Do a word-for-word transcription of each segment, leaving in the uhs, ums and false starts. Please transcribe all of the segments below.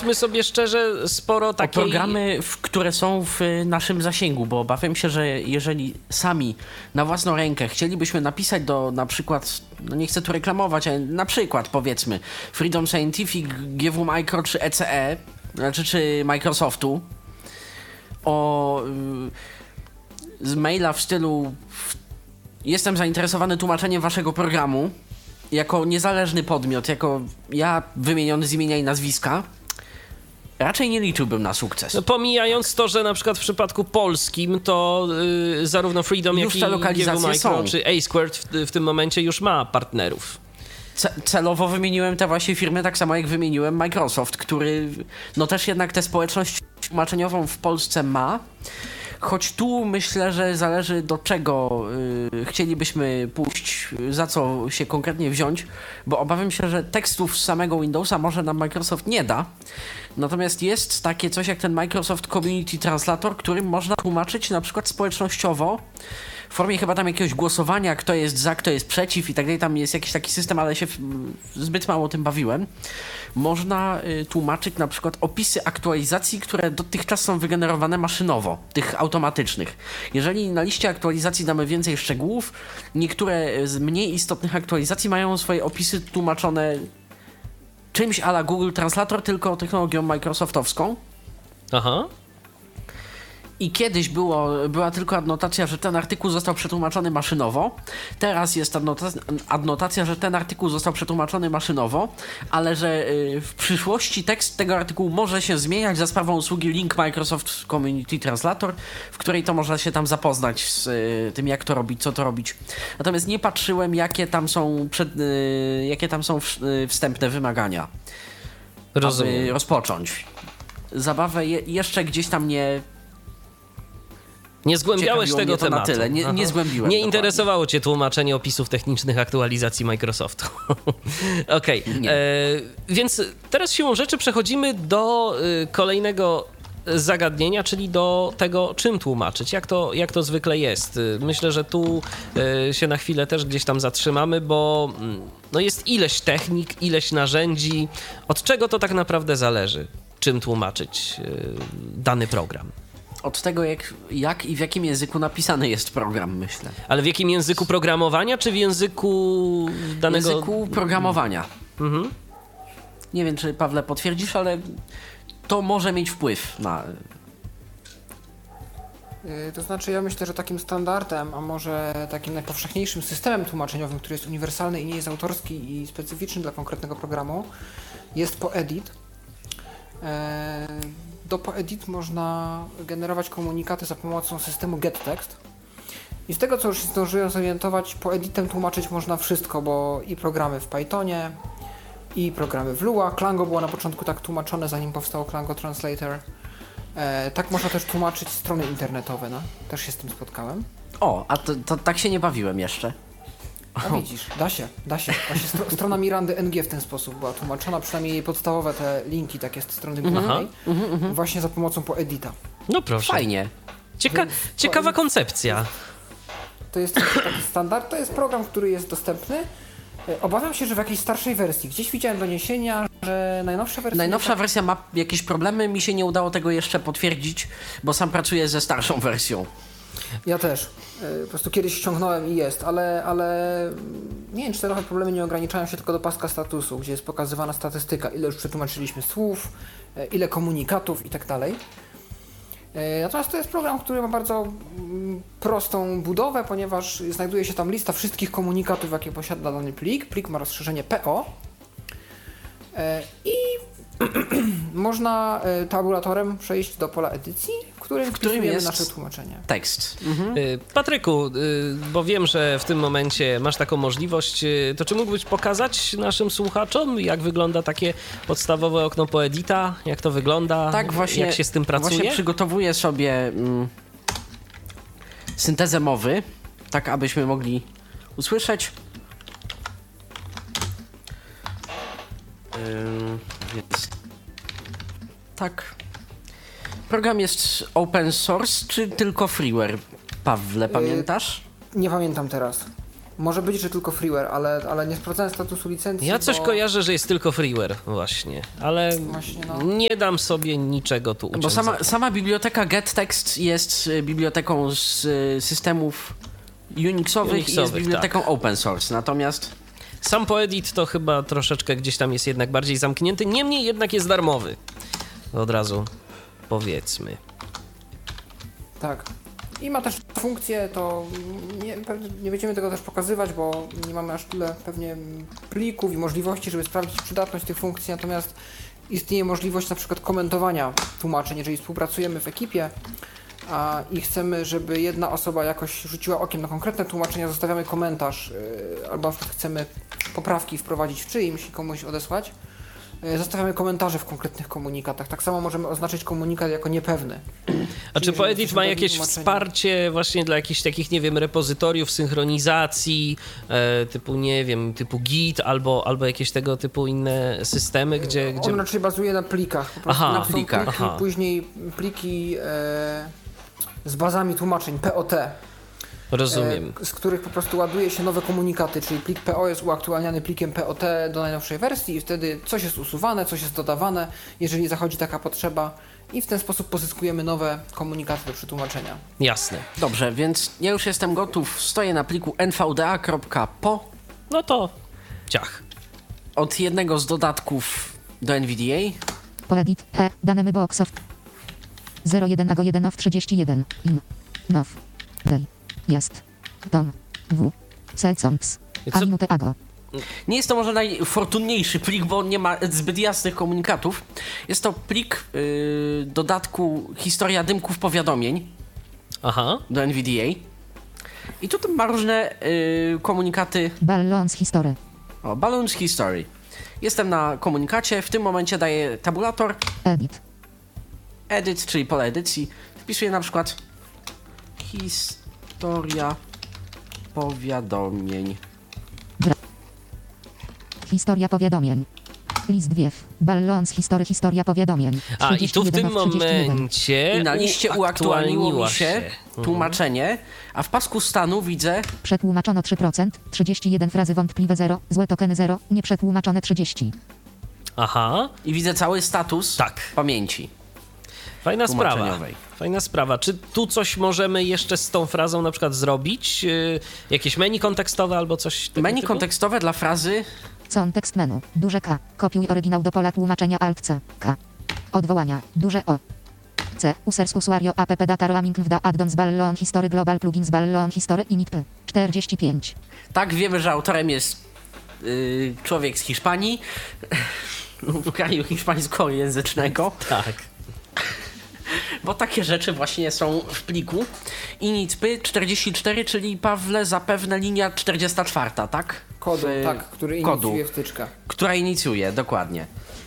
powiedzmy sobie szczerze, sporo takiej... O programy, które są w naszym zasięgu, bo obawiam się, że jeżeli sami na własną rękę chcielibyśmy napisać do na przykład, no nie chcę tu reklamować, ale na przykład powiedzmy Freedom Scientific, G W Micro czy E C E, znaczy czy Microsoftu, o y, z maila w stylu w, jestem zainteresowany tłumaczeniem waszego programu jako niezależny podmiot, jako ja wymieniony z imienia i nazwiska, raczej nie liczyłbym na sukces. No, pomijając to, że na przykład w przypadku polskim to y, zarówno Freedom, już jak i G W Micro są. czy A Squared w, w tym momencie już ma partnerów. Ce- celowo wymieniłem te właśnie firmy, tak samo jak wymieniłem Microsoft, który no też jednak tę społeczność tłumaczeniową w Polsce ma. Choć tu myślę, że zależy do czego yy, chcielibyśmy pójść, za co się konkretnie wziąć, bo obawiam się, że tekstów z samego Windowsa może nam Microsoft nie da. Natomiast jest takie coś jak ten Microsoft Community Translator, którym można tłumaczyć na przykład społecznościowo, w formie chyba tam jakiegoś głosowania, kto jest za, kto jest przeciw i tak dalej. Tam jest jakiś taki system, ale się w, zbyt mało tym bawiłem. Można y, tłumaczyć na przykład opisy aktualizacji, które dotychczas są wygenerowane maszynowo, tych automatycznych. Jeżeli na liście aktualizacji damy więcej szczegółów, niektóre z mniej istotnych aktualizacji mają swoje opisy tłumaczone czymś a la Google Translator, tylko technologią microsoftowską. Aha. I kiedyś było, była tylko adnotacja, że ten artykuł został przetłumaczony maszynowo. Teraz jest adnotacja, adnotacja, że ten artykuł został przetłumaczony maszynowo, ale że y, w przyszłości tekst tego artykułu może się zmieniać za sprawą usługi Link Microsoft Community Translator, w której to można się tam zapoznać z y, tym, jak to robić, co to robić. Natomiast nie patrzyłem, jakie tam są, przed, y, jakie tam są w, y, wstępne wymagania, Rozumiem. aby rozpocząć. Zabawę je, jeszcze gdzieś tam nie... Nie zgłębiałeś tego to tematu. Na tyle. Nie, nie zgłębiłem. Nie dokładnie. Interesowało cię tłumaczenie opisów technicznych aktualizacji Microsoftu. Okej. Okay. Więc teraz siłą rzeczy przechodzimy do y, kolejnego zagadnienia, czyli do tego, czym tłumaczyć, jak to, jak to zwykle jest. Myślę, że tu y, się na chwilę też gdzieś tam zatrzymamy, bo no jest ileś technik, ileś narzędzi. Od czego to tak naprawdę zależy, czym tłumaczyć y, dany program? Od tego, jak, jak i w jakim języku napisany jest program, myślę. Ale w jakim języku programowania, czy w języku danego... W języku programowania. Mhm. Nie wiem, czy Pawle potwierdzisz, ale to może mieć wpływ na... To znaczy, ja myślę, że takim standardem, a może takim najpowszechniejszym systemem tłumaczeniowym, który jest uniwersalny i nie jest autorski i specyficzny dla konkretnego programu, jest PoEdit. Do PoEdit można generować komunikaty za pomocą systemu getText. I z tego, co już się zdążyłem zorientować, PoEditem tłumaczyć można wszystko, bo i programy w Pythonie, i programy w Lua. Clango było na początku tak tłumaczone, zanim powstało Clango Translator. E, tak można też tłumaczyć strony internetowe, no. Też się z tym spotkałem. O, a to, to tak się nie bawiłem jeszcze. A widzisz, da się, da się. Właśnie stro, strona Mirandy N G w ten sposób była tłumaczona, przynajmniej jej podstawowe te linki takie z strony głównej, mm-hmm. właśnie za pomocą PoEdita. No proszę. Fajnie. Cieka- ciekawa koncepcja. To jest taki standard, to jest program, który jest dostępny. Obawiam się, że w jakiejś starszej wersji. Gdzieś widziałem doniesienia, że najnowsza wersja... Najnowsza tak... wersja ma jakieś problemy, mi się nie udało tego jeszcze potwierdzić, bo sam pracuję ze starszą wersją. Ja też. Po prostu kiedyś ściągnąłem i jest, ale, ale nie wiem, czy te nowe problemy nie ograniczają się tylko do paska statusu, gdzie jest pokazywana statystyka, ile już przetłumaczyliśmy słów, ile komunikatów i tak dalej. Natomiast to jest program, który ma bardzo prostą budowę, ponieważ znajduje się tam lista wszystkich komunikatów, jakie posiada dany plik. Plik ma rozszerzenie P O i można tabulatorem przejść do pola edycji, w którym, w którym jest nasze tłumaczenie. Tekst. Mhm. Patryku, bo wiem, że w tym momencie masz taką możliwość, to czy mógłbyś pokazać naszym słuchaczom, jak wygląda takie podstawowe okno PoEdita, jak to wygląda, tak, właśnie, jak się z tym pracuje? Właśnie przygotowuję sobie mm, syntezę mowy, tak abyśmy mogli usłyszeć. Yy, więc tak. Program jest open source, czy tylko freeware? Pawle, pamiętasz? Yy, nie pamiętam teraz. Może być, że tylko freeware, ale, ale nie sprawdzałem statusu licencji. Ja coś bo... kojarzę, że jest tylko freeware właśnie, ale Właśnie, no. nie dam sobie niczego tu uciąć. Bo sama, sama biblioteka GetText jest y, biblioteką z y, systemów Unixowych, i jest Unixowych, biblioteką tak. open source, natomiast Sam Poedit to chyba troszeczkę gdzieś tam jest jednak bardziej zamknięty, niemniej jednak jest darmowy. Od razu powiedzmy. Tak. I ma też funkcję, to nie, nie będziemy tego też pokazywać, bo nie mamy aż tyle pewnie plików i możliwości, żeby sprawdzić przydatność tych funkcji, natomiast istnieje możliwość na przykład komentowania tłumaczeń, jeżeli współpracujemy w ekipie a, i chcemy, żeby jedna osoba jakoś rzuciła okiem na konkretne tłumaczenia, zostawiamy komentarz yy, albo chcemy poprawki wprowadzić w czyimś i komuś odesłać, yy, zostawiamy komentarze w konkretnych komunikatach. Tak samo możemy oznaczyć komunikat jako niepewny. A czy Jeżeli Poedit coś ma robi jakieś tłumaczenie. wsparcie właśnie dla jakichś takich, nie wiem, repozytoriów, synchronizacji, e, typu, nie wiem, typu Git albo, albo jakieś tego typu inne systemy, gdzie... gdzie... On raczej bazuje na plikach. Po prostu Aha, na są plikach, pliki, aha. później pliki e, z bazami tłumaczeń P O T, Rozumiem. e, z których po prostu ładuje się nowe komunikaty, czyli plik P O jest uaktualniany plikiem P O T do najnowszej wersji i wtedy coś jest usuwane, coś jest dodawane, jeżeli zachodzi taka potrzeba i w ten sposób pozyskujemy nowe komunikaty do przetłumaczenia. Jasne. dobrze, więc ja już jestem gotów, stoję na pliku n v d a kropka p o No to ciach. od jednego z dodatków do N V D A. Poedit, E, dane boxoft. zero jeden ago jeden of trzydzieści jeden. In. Now. Day. Jest. Tom. W. Sections. I co- A minute ago. Nie jest to może najfortunniejszy plik, bo on nie ma zbyt jasnych komunikatów. Jest to plik yy, dodatku historia dymków powiadomień Aha. do N V D A. I tutaj ma różne yy, komunikaty. Balloons history. O, Balloons History. Jestem na komunikacie, w tym momencie daję tabulator, Edit. edit, czyli pole edycji. Wpisuję na przykład historia powiadomień. Historia powiadomień. List wiew. Balloons history. Historia powiadomień. A i tu w tym trzydzieści jeden of trzydzieści jeden. momencie I na liście uaktualniło mi uaktualniła się tłumaczenie, a w pasku stanu widzę Przetłumaczono trzy procent. trzydzieści jeden frazy wątpliwe zero. Złe tokeny zero. Nieprzetłumaczone trzydzieści. Aha, i widzę cały status Tak. pamięci. fajna sprawa. Tłumaczeniowej. Fajna sprawa. Czy tu coś możemy jeszcze z tą frazą na przykład zrobić? Yy, jakieś menu kontekstowe albo coś tego Menu typu? kontekstowe dla frazy Contekst menu. Duże K. Kopiuj oryginał do pola tłumaczenia Alt C. K. Odwołania. Duże O. C. Users usuario app data roaming w da addons ballon history global plugins ballon history init p. czterdzieści pięć. Tak, wiemy, że autorem jest yy, człowiek z Hiszpanii, w kraju hiszpańskojęzycznego, Tak. bo takie rzeczy właśnie są w pliku. Initpy czterdzieści cztery, czyli Pawle zapewne linia czterdziesta czwarta, tak? Kodu, W- tak, który kodu, inicjuje wtyczka. która inicjuje, dokładnie.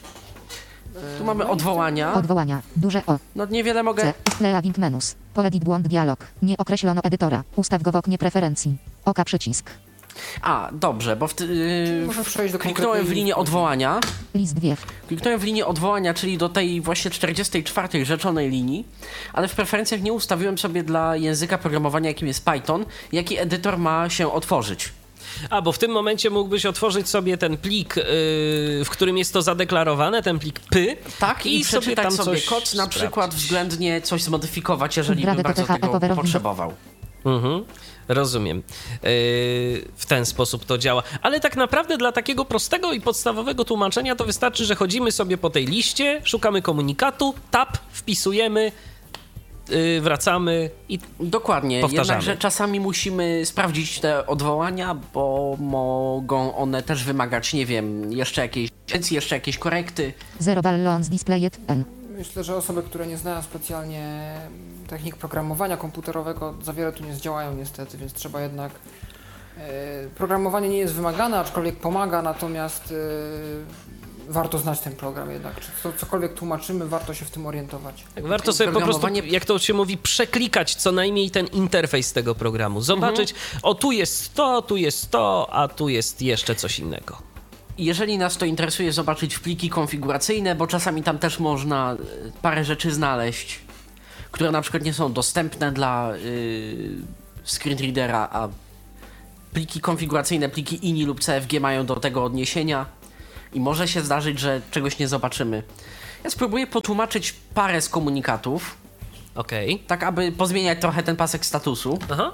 Tu mamy odwołania. Odwołania. Duże O. No niewiele mogę... C. Leaving menus. Poedit błąd dialog. Nie określono edytora. Ustaw go w oknie preferencji. Oka przycisk. A, dobrze, bo w ty, yy, Można przejść do kliknąłem w konkretnej linię liczby. odwołania. List wiew. Kliknąłem w linię odwołania, czyli do tej właśnie czterdziestej czwartej rzeczonej linii, ale w preferencjach nie ustawiłem sobie dla języka programowania, jakim jest Python, jaki edytor ma się otworzyć. A, bo w tym momencie mógłbyś otworzyć sobie ten plik, yy, w którym jest to zadeklarowane, ten plik P. Tak, i, I sobie przeczytać tam sobie, coś kod, na sprawdzić. przykład względnie coś zmodyfikować, jeżeli bym Radę bardzo T T H tego Power of potrzebował. Mhm, rozumiem. Yy, w ten sposób to działa. Ale tak naprawdę dla takiego prostego i podstawowego tłumaczenia to wystarczy, że chodzimy sobie po tej liście, szukamy komunikatu, tab, wpisujemy, yy, wracamy i Dokładnie, Powtarzamy. jednakże czasami musimy sprawdzić te odwołania, bo mogą one też wymagać, nie wiem, jeszcze jakiejś edycji, jeszcze jakieś korekty. Zero ballons displayed N. Myślę, że osoby, które nie znają specjalnie technik programowania komputerowego za wiele tu nie zdziałają niestety, więc trzeba jednak... e, programowanie nie jest wymagane, aczkolwiek pomaga, natomiast e, warto znać ten program jednak. Czy co, cokolwiek tłumaczymy, warto się w tym orientować. tak, warto sobie po prostu, Programowanie- jak to się mówi, przeklikać co najmniej ten interfejs tego programu. Zobaczyć, o tu jest to, tu jest to, a tu jest jeszcze coś innego. Jeżeli nas to interesuje, zobaczyć pliki konfiguracyjne, bo czasami tam też można e, parę rzeczy znaleźć, które na przykład nie są dostępne dla yy, screenreadera, a pliki konfiguracyjne, pliki ini lub C F G mają do tego odniesienia i może się zdarzyć, że czegoś nie zobaczymy. Ja spróbuję potłumaczyć parę z komunikatów, Okej. tak aby pozmieniać trochę ten pasek statusu. Aha.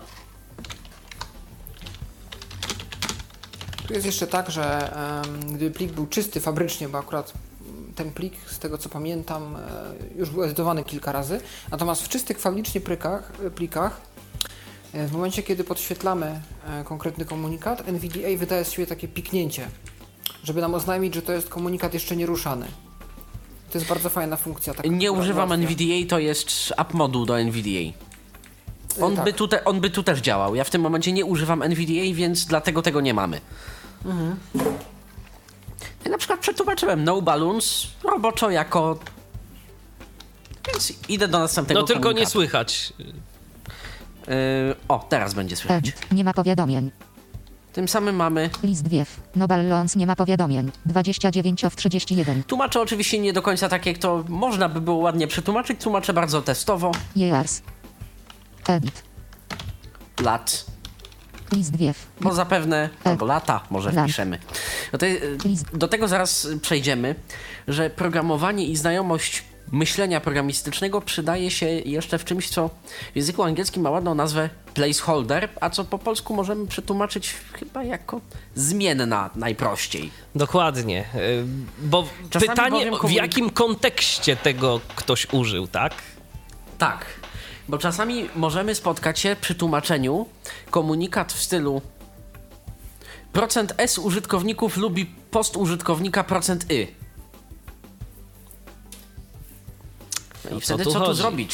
Tu jest jeszcze tak, że um, gdyby plik był czysty fabrycznie, bo akurat ten plik, z tego co pamiętam, e, już był edytowany kilka razy, natomiast w czystych fabrycznie prykach, plikach, e, w momencie kiedy podświetlamy e, konkretny komunikat, N V D A wydaje z siebie takie piknięcie, żeby nam oznajmić, że to jest komunikat jeszcze nieruszany. To jest bardzo fajna funkcja. Taka, Nie która używam ułatwia. N V D A, to jest app moduł do N V D A. On, tak. by tu te, on by tu też działał. Ja w tym momencie nie używam N V D A, więc dlatego tego nie mamy. Mhm. Ja na przykład przetłumaczyłem No Balloons roboczo jako... Więc idę do następnego No tylko nie komunikatu. słychać. Yy, o, teraz będzie słychać. Edit. Nie ma powiadomień. Tym samym mamy... List wiew. No Balloons nie ma powiadomień. dwadzieścia dziewięć of trzydzieści jeden. Tłumaczę oczywiście nie do końca tak, jak to można by było ładnie przetłumaczyć. Tłumaczę bardzo testowo. Years. Edit. Lat. List wiew. Bo zapewne... Albo lata może Lat. wpiszemy. No to, yy, do tego zaraz przejdziemy, że programowanie i znajomość myślenia programistycznego przydaje się jeszcze w czymś, co w języku angielskim ma ładną nazwę placeholder, a co po polsku możemy przetłumaczyć chyba jako zmienna najprościej. Dokładnie. Y, Bo Czasami pytanie, bowiem w komunik- jakim kontekście tego ktoś użył, tak? Tak, bo czasami możemy spotkać się przy tłumaczeniu komunikat w stylu procent S użytkowników lubi post użytkownika procent y. No O i co wtedy tu co tu chodzi? zrobić?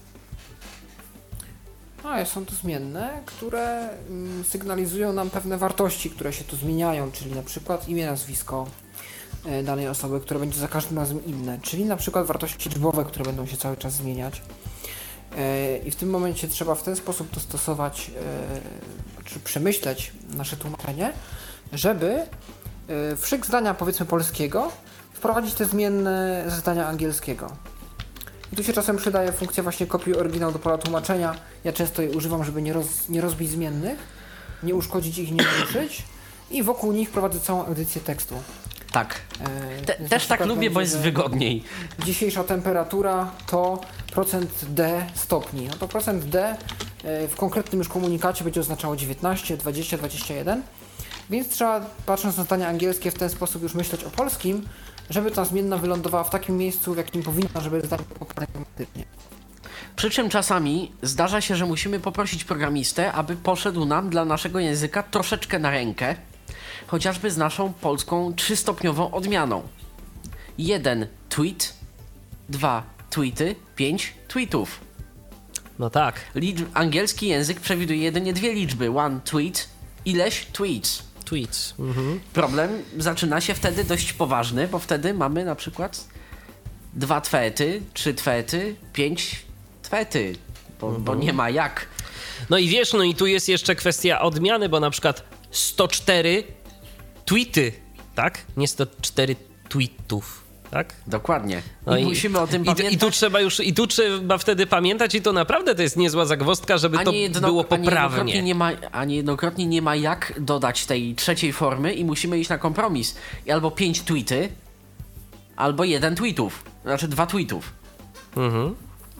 No, są to zmienne, które mm, sygnalizują nam pewne wartości, które się tu zmieniają, czyli na przykład imię, nazwisko e, danej osoby, które będzie za każdym razem inne, czyli na przykład wartości liczbowe, które będą się cały czas zmieniać. E, I w tym momencie trzeba w ten sposób dostosować, e, czy przemyśleć nasze tłumaczenie, żeby e, w szyk zdania, powiedzmy, polskiego wprowadzić te zmienne ze zdania angielskiego. I tu się czasem przydaje funkcja właśnie kopiuj oryginał do pola tłumaczenia. Ja często jej używam, żeby nie, roz, nie rozbić zmiennych, nie uszkodzić ich, nie naruszyć i wokół nich prowadzę całą edycję tekstu. Tak. E, Te, więc też na tak przykład lubię, bo będzie, jest że wygodniej. Dzisiejsza temperatura to procent D stopni. No to procent D e, w konkretnym już komunikacie będzie oznaczało dziewiętnaście, dwadzieścia, dwadzieścia jeden. Więc trzeba, patrząc na zdania angielskie, w ten sposób już myśleć o polskim, żeby ta zmienna wylądowała w takim miejscu, w jakim powinna, żeby zdanie było poprawne gramatycznie. Przy czym czasami zdarza się, że musimy poprosić programistę, aby poszedł nam dla naszego języka troszeczkę na rękę, chociażby z naszą polską trzystopniową odmianą. Jeden tweet, dwa tweety, pięć tweetów. No tak. Licz- angielski język przewiduje jedynie dwie liczby. One tweet, ileś tweets. Tweets. Mhm. Problem zaczyna się wtedy dość poważny, bo wtedy mamy na przykład dwa twety, trzy twety, pięć twety, bo, Mhm. bo nie ma jak. No i wiesz, no i tu jest jeszcze kwestia odmiany, bo na przykład sto cztery tweety, tak? Nie sto cztery tweetów, tak? Dokładnie. No I, musimy o tym i, pamiętać. I tu trzeba już, i tu trzeba wtedy pamiętać i to naprawdę to jest niezła zagwozdka, żeby to jedno- było ani jednokrotnie poprawnie. nie ma, ani jednokrotnie nie ma jak dodać tej trzeciej formy i musimy iść na kompromis. I albo pięć tweety, albo jeden tweetów. Znaczy dwa tweetów. Mhm.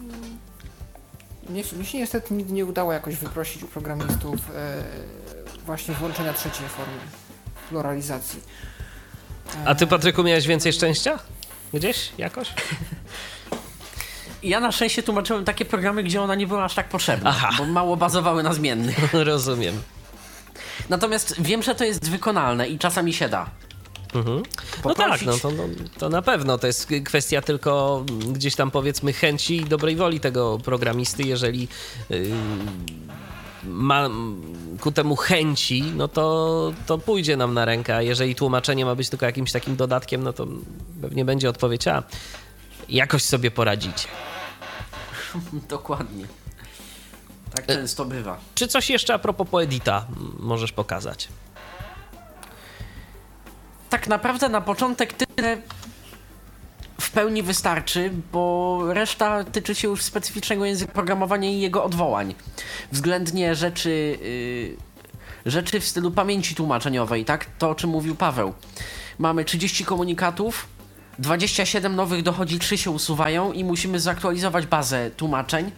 Mnie, mnie się niestety nigdy nie udało jakoś wyprosić u programistów e, właśnie włączenia trzeciej formy pluralizacji. A ty, Patryku, miałeś więcej szczęścia? Gdzieś? Jakoś? I ja na szczęście tłumaczyłem takie programy, gdzie ona nie była aż tak potrzebna, Aha. bo mało bazowały na zmiennych. Rozumiem. Natomiast wiem, że to jest wykonalne i czasami się da. Mhm. No tak, Poprosić- no to, no to na pewno. To jest kwestia tylko gdzieś tam, powiedzmy, chęci i dobrej woli tego programisty. Jeżeli yy, ma ku temu chęci, no to, to pójdzie nam na rękę, a jeżeli tłumaczenie ma być tylko jakimś takim dodatkiem, no to pewnie będzie odpowiedź, a jakoś sobie poradzicie. Dokładnie. Tak często bywa. Czy coś jeszcze a propos Poedita możesz pokazać? Tak naprawdę na początek tyle w pełni wystarczy, bo reszta tyczy się już specyficznego języka programowania i jego odwołań. Względnie rzeczy yy, rzeczy w stylu pamięci tłumaczeniowej, tak? To, o czym mówił Paweł. Mamy trzydzieści komunikatów, dwadzieścia siedem nowych dochodzi, trzy się usuwają i musimy zaktualizować bazę tłumaczeń,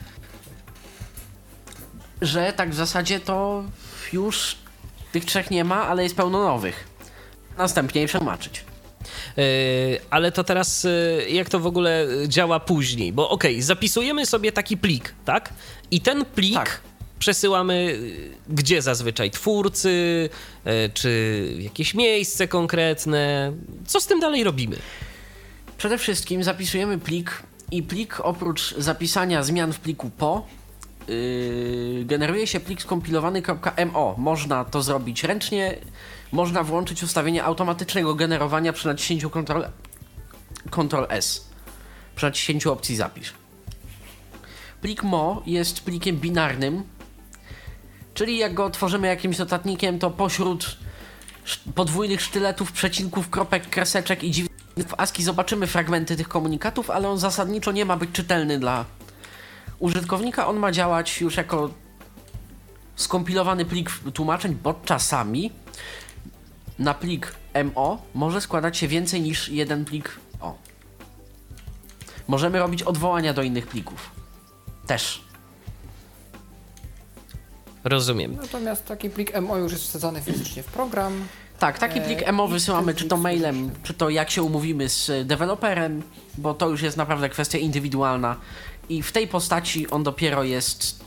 że tak w zasadzie to już tych trzech nie ma, ale jest pełno nowych. Następnie je przetłumaczyć. Yy, ale to teraz yy, jak to w ogóle działa później? Bo okej, okay, zapisujemy sobie taki plik, tak? I ten plik tak. przesyłamy gdzie zazwyczaj? Twórcy, yy, czy jakieś miejsce konkretne? Co z tym dalej robimy? Przede wszystkim zapisujemy plik i plik oprócz zapisania zmian w pliku po yy, generuje się plik skompilowany.mo. Można to zrobić ręcznie, można włączyć ustawienie automatycznego generowania przy naciśnięciu kontrol S. Przy naciśnięciu opcji zapisz. Plik mo jest plikiem binarnym, czyli jak go tworzymy jakimś notatnikiem, to pośród podwójnych sztyletów, przecinków, kropek, kreseczek i dziwnych w ASCII zobaczymy fragmenty tych komunikatów, ale on zasadniczo nie ma być czytelny dla użytkownika. On ma działać już jako skompilowany plik tłumaczeń, bo czasami na plik mo może składać się więcej niż jeden plik o. Możemy robić odwołania do innych plików. Też. Rozumiem. Natomiast taki plik mo już jest wsadzany fizycznie w program. Tak, taki plik emo wysyłamy czy to mailem, czy to jak się umówimy z deweloperem, bo to już jest naprawdę kwestia indywidualna i w tej postaci on dopiero jest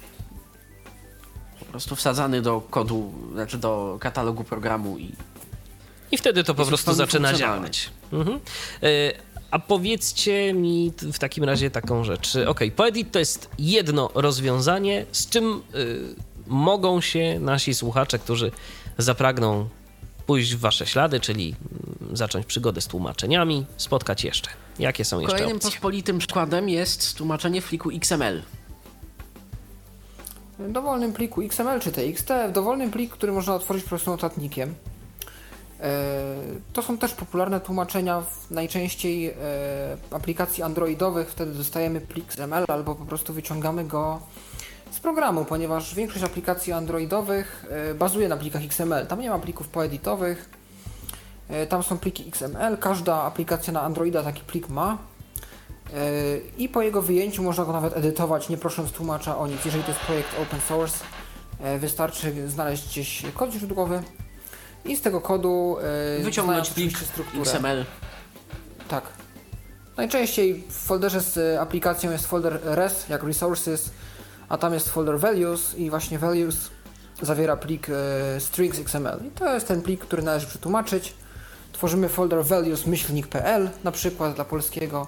po prostu wsadzany do kodu, znaczy do katalogu programu i I wtedy to po prostu zaczyna działać. Mhm. A powiedzcie mi w takim razie taką rzecz. Ok, Poedit to jest jedno rozwiązanie, z czym y, mogą się nasi słuchacze, którzy zapragną pójść w wasze ślady, czyli zacząć przygodę z tłumaczeniami, spotkać jeszcze. Jakie są jeszcze Kolejnym opcje? pospolitym przykładem jest tłumaczenie w pliku X M L. W dowolnym pliku X M L czy T X T, w dowolnym pliku, który można otworzyć po prostu notatnikiem. To są też popularne tłumaczenia w najczęściej aplikacji androidowych, wtedy dostajemy plik X M L albo po prostu wyciągamy go z programu, ponieważ większość aplikacji androidowych bazuje na plikach X M L. Tam nie ma plików poeditowych, tam są pliki X M L, każda aplikacja na Androida taki plik ma i po jego wyjęciu można go nawet edytować, nie prosząc tłumacza o nic. Jeżeli to jest projekt open source, wystarczy znaleźć gdzieś kod źródłowy i z tego kodu wyciągnąć plik strukturę. X M L. Tak. Najczęściej w folderze z aplikacją jest folder res, jak resources, a tam jest folder values i właśnie values zawiera plik e, strings X M L. I to jest ten plik, który należy przetłumaczyć. Tworzymy folder values myślnik.pl na przykład dla polskiego.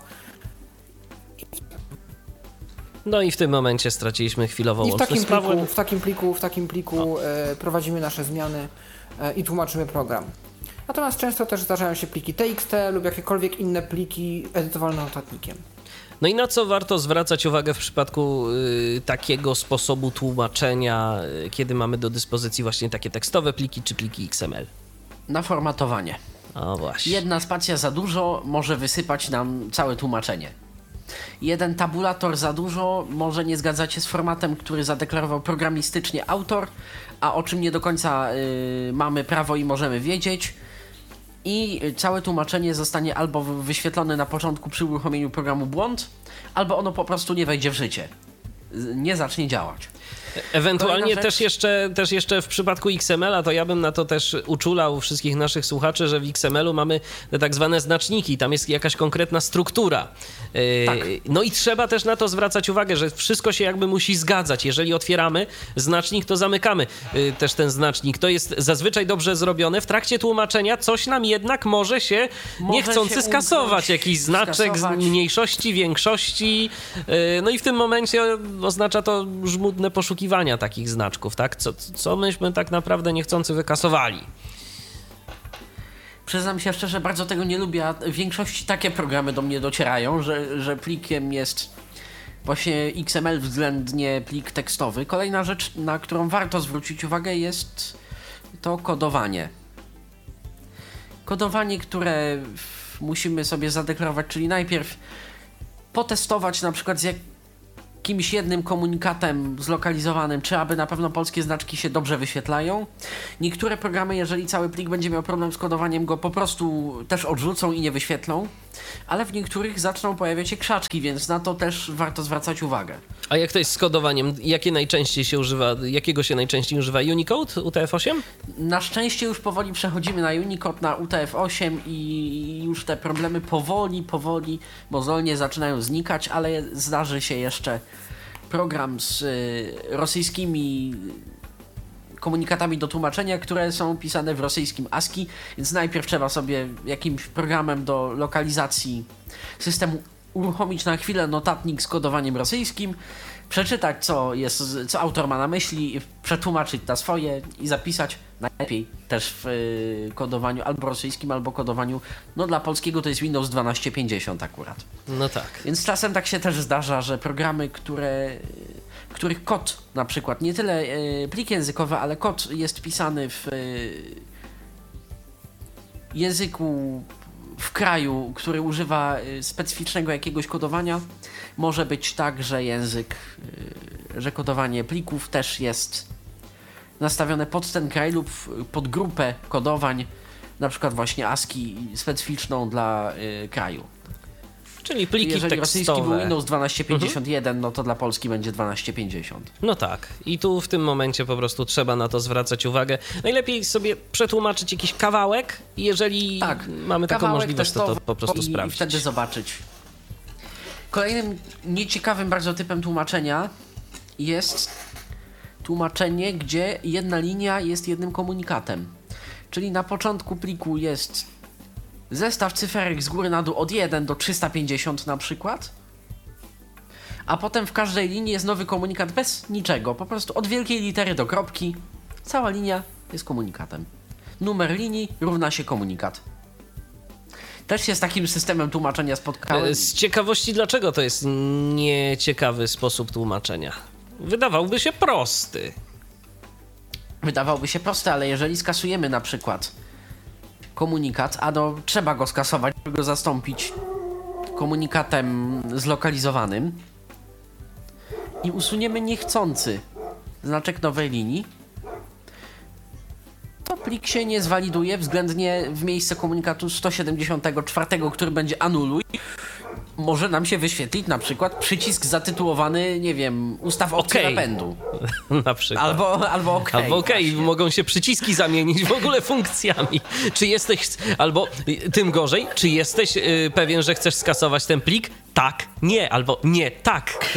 No i w tym momencie straciliśmy chwilowo I w takim łączność z Pawłem. pliku, w takim pliku, w takim pliku e, prowadzimy nasze zmiany e, i tłumaczymy program. Natomiast często też zdarzają się pliki T X T lub jakiekolwiek inne pliki edytowalne notatnikiem. No i na co warto zwracać uwagę w przypadku y, takiego sposobu tłumaczenia, y, kiedy mamy do dyspozycji właśnie takie tekstowe pliki czy pliki X M L? Na formatowanie. O właśnie. Jedna spacja za dużo może wysypać nam całe tłumaczenie. Jeden tabulator za dużo może nie zgadzać się z formatem, który zadeklarował programistycznie autor, a o czym nie do końca y, mamy prawo i możemy wiedzieć. I całe tłumaczenie zostanie albo wyświetlone na początku przy uruchomieniu programu błąd, albo ono po prostu nie wejdzie w życie. Nie zacznie działać. Ewentualnie też jeszcze, też jeszcze w przypadku X M L a to ja bym na to też uczulał wszystkich naszych słuchaczy, że w X M L u mamy te tak zwane znaczniki, tam jest jakaś konkretna struktura. Tak. No i trzeba też na to zwracać uwagę, że wszystko się jakby musi zgadzać. Jeżeli otwieramy znacznik, to zamykamy też ten znacznik. To jest zazwyczaj dobrze zrobione. W trakcie tłumaczenia coś nam jednak może się może niechcący się skasować. umknąć, Jakiś znaczek skasować. z mniejszości, większości. No i w tym momencie oznacza to żmudne poszukiwanie takich znaczków, tak? Co, co myśmy tak naprawdę niechcący wykasowali. Przyznam się szczerze, bardzo tego nie lubię, a w większości takie programy do mnie docierają, że, że plikiem jest właśnie X M L względnie plik tekstowy. Kolejna rzecz, na którą warto zwrócić uwagę, jest to kodowanie. Kodowanie, które musimy sobie zadeklarować, czyli najpierw potestować na przykład z jak jakimś jednym komunikatem zlokalizowanym, czy aby na pewno polskie znaczki się dobrze wyświetlają. Niektóre programy, jeżeli cały plik będzie miał problem z kodowaniem, go po prostu też odrzucą i nie wyświetlą, ale w niektórych zaczną pojawiać się krzaczki, więc na to też warto zwracać uwagę. A jak to jest z kodowaniem? Jakie najczęściej się używa, jakiego się najczęściej używa? Unicode, U T F osiem? Na szczęście już powoli przechodzimy na Unicode, na U T F osiem i już te problemy powoli, powoli, mozolnie zaczynają znikać, ale zdarzy się jeszcze program z y, rosyjskimi komunikatami do tłumaczenia, które są pisane w rosyjskim ASCII, więc najpierw trzeba sobie jakimś programem do lokalizacji systemu uruchomić na chwilę notatnik z kodowaniem rosyjskim, przeczytać co jest, co autor ma na myśli, przetłumaczyć na swoje i zapisać najlepiej też w y, kodowaniu albo rosyjskim, albo kodowaniu, no dla polskiego to jest Windows dwanaście pięćdziesiąt akurat. No tak. Więc czasem tak się też zdarza, że programy, które, których kod na przykład, nie tyle y, plik językowy, ale kod jest pisany w y, języku w kraju, który używa y, specyficznego jakiegoś kodowania, może być tak, że język, y, że kodowanie plików też jest nastawione pod ten kraj lub pod grupę kodowań, na przykład właśnie ASCII specyficzną dla y, kraju. Czyli pliki Jeżeli tekstowe. rosyjski był Windows dwanaście pięćdziesiąt jeden, mhm. no to dla Polski będzie dwanaście pięćdziesiąt. No tak. I tu w tym momencie po prostu trzeba na to zwracać uwagę. Najlepiej sobie przetłumaczyć jakiś kawałek, jeżeli tak, mamy taką możliwość, to, to po prostu i, sprawdzić. I wtedy zobaczyć. Kolejnym nieciekawym bardzo typem tłumaczenia jest tłumaczenie, gdzie jedna linia jest jednym komunikatem. Czyli na początku pliku jest zestaw cyferek z góry na dół od jeden do trzysta pięćdziesiąt na przykład, a potem w każdej linii jest nowy komunikat bez niczego, po prostu od wielkiej litery do kropki cała linia jest komunikatem. Numer linii równa się komunikat. Też się z takim systemem tłumaczenia spotkałem. Z ciekawości, dlaczego to jest nieciekawy sposób tłumaczenia? Wydawałby się prosty. Wydawałby się prosty, ale jeżeli skasujemy na przykład komunikat, a no trzeba go skasować, żeby go zastąpić komunikatem zlokalizowanym i usuniemy niechcący znaczek nowej linii, to plik się nie zwaliduje względnie w miejsce komunikatu sto siedemdziesiąt cztery, który będzie anuluj. Może nam się wyświetlić na przykład przycisk zatytułowany, nie wiem, ustaw opcję okay. napędu. Na przykład. Albo, albo OK. Albo OK, mogą się przyciski zamienić w ogóle funkcjami. Czy jesteś, albo tym gorzej, czy jesteś yy, pewien, że chcesz skasować ten plik? Tak, nie, albo nie, tak.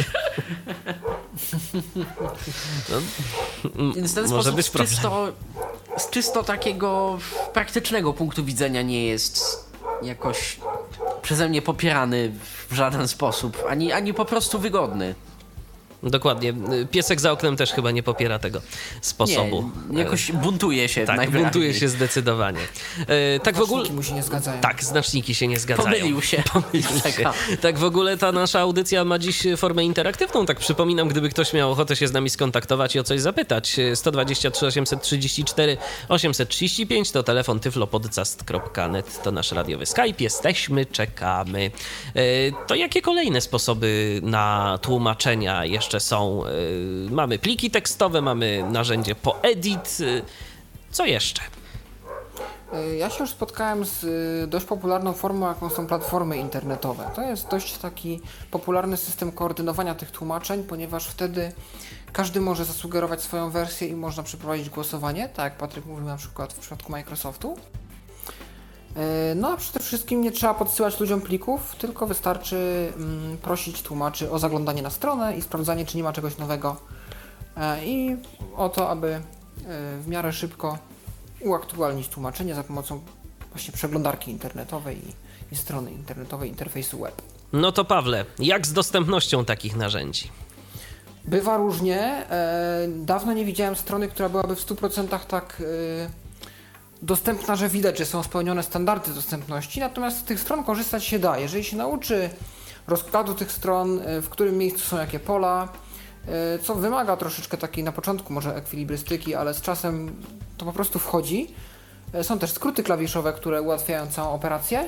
No, więc ten może sposób być z czysto, z czysto takiego praktycznego punktu widzenia nie jest jakoś przeze mnie popierany w żaden sposób, ani, ani po prostu wygodny. Dokładnie. Piesek za oknem też chyba nie popiera tego sposobu. Nie, jakoś buntuje się. Tak, buntuje się zdecydowanie. E, tak w ogóle. Znaczniki mu się nie zgadzają. Tak, znaczniki się nie zgadzają. Pomylił się. Pomylił się. Tak w ogóle ta nasza audycja ma dziś formę interaktywną. Tak przypominam, gdyby ktoś miał ochotę się z nami skontaktować i o coś zapytać. sto dwadzieścia trzy osiemset trzydzieści cztery osiemset trzydzieści pięć to telefon tyflopodcast kropka net, to nasz radiowy Skype. Jesteśmy, czekamy. E, to jakie kolejne sposoby na tłumaczenia jeszcze są? Mamy pliki tekstowe, mamy narzędzie Poedit. Co jeszcze? Ja się już spotkałem z dość popularną formą, jaką są platformy internetowe. To jest dość taki popularny system koordynowania tych tłumaczeń, ponieważ wtedy każdy może zasugerować swoją wersję i można przeprowadzić głosowanie, tak jak Patryk mówił na przykład w przypadku Microsoftu. No a przede wszystkim nie trzeba podsyłać ludziom plików, tylko wystarczy mm, prosić tłumaczy o zaglądanie na stronę i sprawdzanie, czy nie ma czegoś nowego e, i o to, aby e, w miarę szybko uaktualnić tłumaczenie za pomocą właśnie przeglądarki internetowej i, i strony internetowej, interfejsu web. No to Pawle, jak z dostępnością takich narzędzi? Bywa różnie. E, dawno nie widziałem strony, która byłaby w stu procentach tak e, dostępna, że widać, że są spełnione standardy dostępności, natomiast z tych stron korzystać się da. Jeżeli się nauczy rozkładu tych stron, w którym miejscu są jakie pola, co wymaga troszeczkę takiej na początku może ekwilibrystyki, ale z czasem to po prostu wchodzi. Są też skróty klawiszowe, które ułatwiają całą operację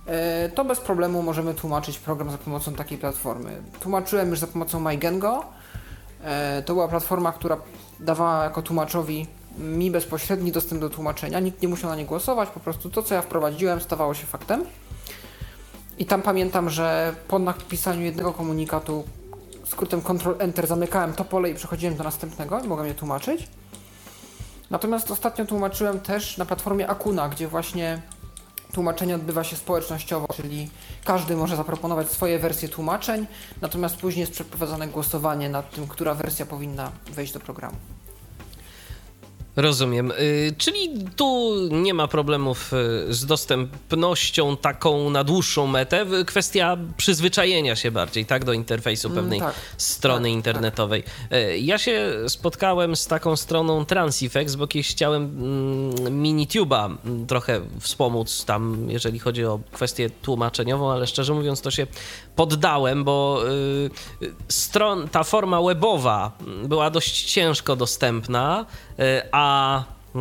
to bez problemu możemy tłumaczyć program za pomocą takiej platformy. Tłumaczyłem już za pomocą MyGengo. To była platforma, która dawała jako tłumaczowi mi bezpośredni dostęp do tłumaczenia. Nikt nie musiał na nie głosować, po prostu to, co ja wprowadziłem, stawało się faktem. I tam pamiętam, że po napisaniu jednego komunikatu skrótem kontrol enter zamykałem to pole i przechodziłem do następnego i mogłem je tłumaczyć. Natomiast ostatnio tłumaczyłem też na platformie Akuna, gdzie właśnie tłumaczenie odbywa się społecznościowo, czyli każdy może zaproponować swoje wersje tłumaczeń, natomiast później jest przeprowadzone głosowanie nad tym, która wersja powinna wejść do programu. Rozumiem. Yy, czyli tu nie ma problemów z dostępnością taką na dłuższą metę. Kwestia przyzwyczajenia się bardziej, tak, do interfejsu pewnej mm, tak, strony tak, internetowej. Tak. Yy, ja się spotkałem z taką stroną Transifex, bo kiedyś chciałem mm, Minitube'a trochę wspomóc tam, jeżeli chodzi o kwestię tłumaczeniową, ale szczerze mówiąc to się poddałem, bo yy, stron, ta forma webowa była dość ciężko dostępna, yy, a A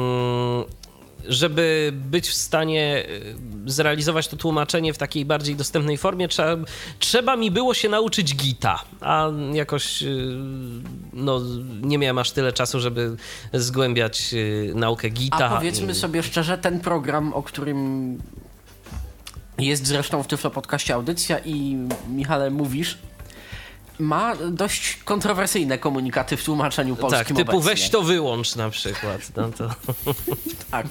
żeby być w stanie zrealizować to tłumaczenie w takiej bardziej dostępnej formie, trzeba, trzeba mi było się nauczyć Gita, a jakoś no, nie miałem aż tyle czasu, żeby zgłębiać naukę Gita. A powiedzmy sobie szczerze, ten program, o którym jest zresztą w Tyflo Podcaście audycja i Michale mówisz, ma dość kontrowersyjne komunikaty w tłumaczeniu polskim. Tak, typu obecnie. Weź to wyłącz na przykład. No to... tak.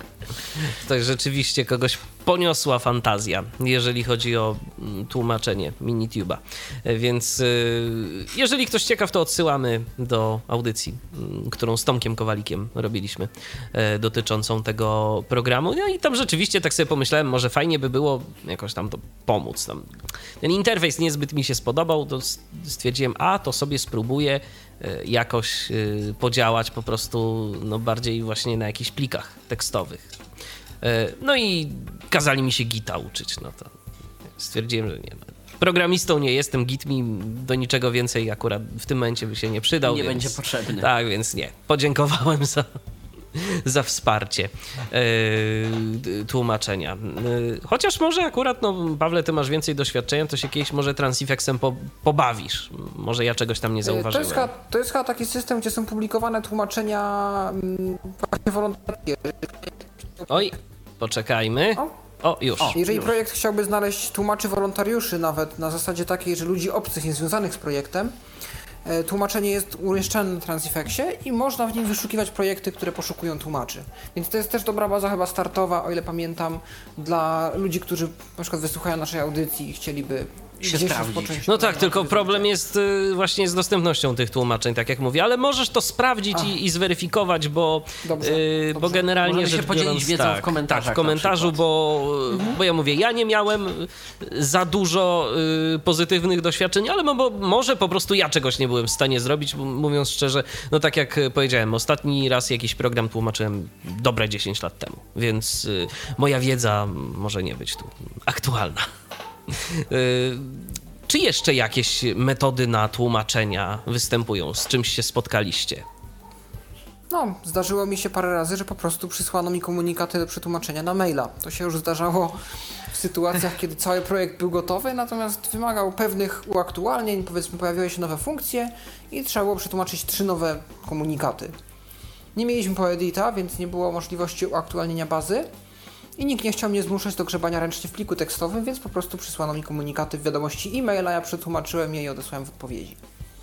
To rzeczywiście kogoś poniosła fantazja, jeżeli chodzi o tłumaczenie Minitube'a. Więc jeżeli ktoś ciekaw, to odsyłamy do audycji, którą z Tomkiem Kowalikiem robiliśmy, dotyczącą tego programu. No i tam rzeczywiście tak sobie pomyślałem, może fajnie by było jakoś tam to pomóc. Tam ten interfejs niezbyt mi się spodobał, to stwierdziłem, a to sobie spróbuję jakoś podziałać po prostu no, bardziej właśnie na jakichś plikach tekstowych. No i kazali mi się Gita uczyć, no to stwierdziłem, że nie. Programistą nie jestem, Git mi do niczego więcej akurat w tym momencie by się nie przydał. Nie więc, będzie potrzebny. Tak, więc nie. Podziękowałem za, za wsparcie yy, tłumaczenia. Yy, chociaż może akurat, no Pawle, ty masz więcej doświadczenia, to się kiedyś może Transifexem po, pobawisz. Może ja czegoś tam nie zauważyłem. To jest, chyba, to jest chyba taki system, gdzie są publikowane tłumaczenia właśnie wolontarskie. Oj, poczekajmy. O. O, już. O, jeżeli już. projekt chciałby znaleźć tłumaczy wolontariuszy nawet na zasadzie takiej, że ludzi obcych, niezwiązanych z projektem, tłumaczenie jest umieszczane na Transifexie i można w nim wyszukiwać projekty, które poszukują tłumaczy. Więc to jest też dobra baza chyba startowa, o ile pamiętam, dla ludzi, którzy na przykład wysłuchają naszej audycji i chcieliby się gdzieś sprawdzić. No tak, tylko problem jest y, właśnie z dostępnością tych tłumaczeń, tak jak mówię, ale możesz to sprawdzić i, i zweryfikować, bo, dobrze, y, dobrze. bo generalnie Możemy rzecz się podzielić biorąc, wiedzą tak, w komentarzach tak, w komentarzu, bo, mhm. bo ja mówię, ja nie miałem za dużo y, pozytywnych doświadczeń, ale bo, może po prostu ja czegoś nie byłem w stanie zrobić, mówiąc szczerze, no tak jak powiedziałem, ostatni raz jakiś program tłumaczyłem dobre dziesięć lat temu, więc y, moja wiedza może nie być tu aktualna. y, Czy jeszcze jakieś metody na tłumaczenia występują? Z czymś się spotkaliście? No, zdarzyło mi się parę razy, że po prostu przysłano mi komunikaty do przetłumaczenia na maila. To się już zdarzało w sytuacjach, kiedy cały projekt był gotowy, natomiast wymagał pewnych uaktualnień, powiedzmy pojawiły się nowe funkcje i trzeba było przetłumaczyć trzy nowe komunikaty. Nie mieliśmy Poedita, więc nie było możliwości uaktualnienia bazy. I nikt nie chciał mnie zmuszać do grzebania ręcznie w pliku tekstowym, więc po prostu przysłano mi komunikaty w wiadomości e-mail, a ja przetłumaczyłem je i odesłałem w odpowiedzi.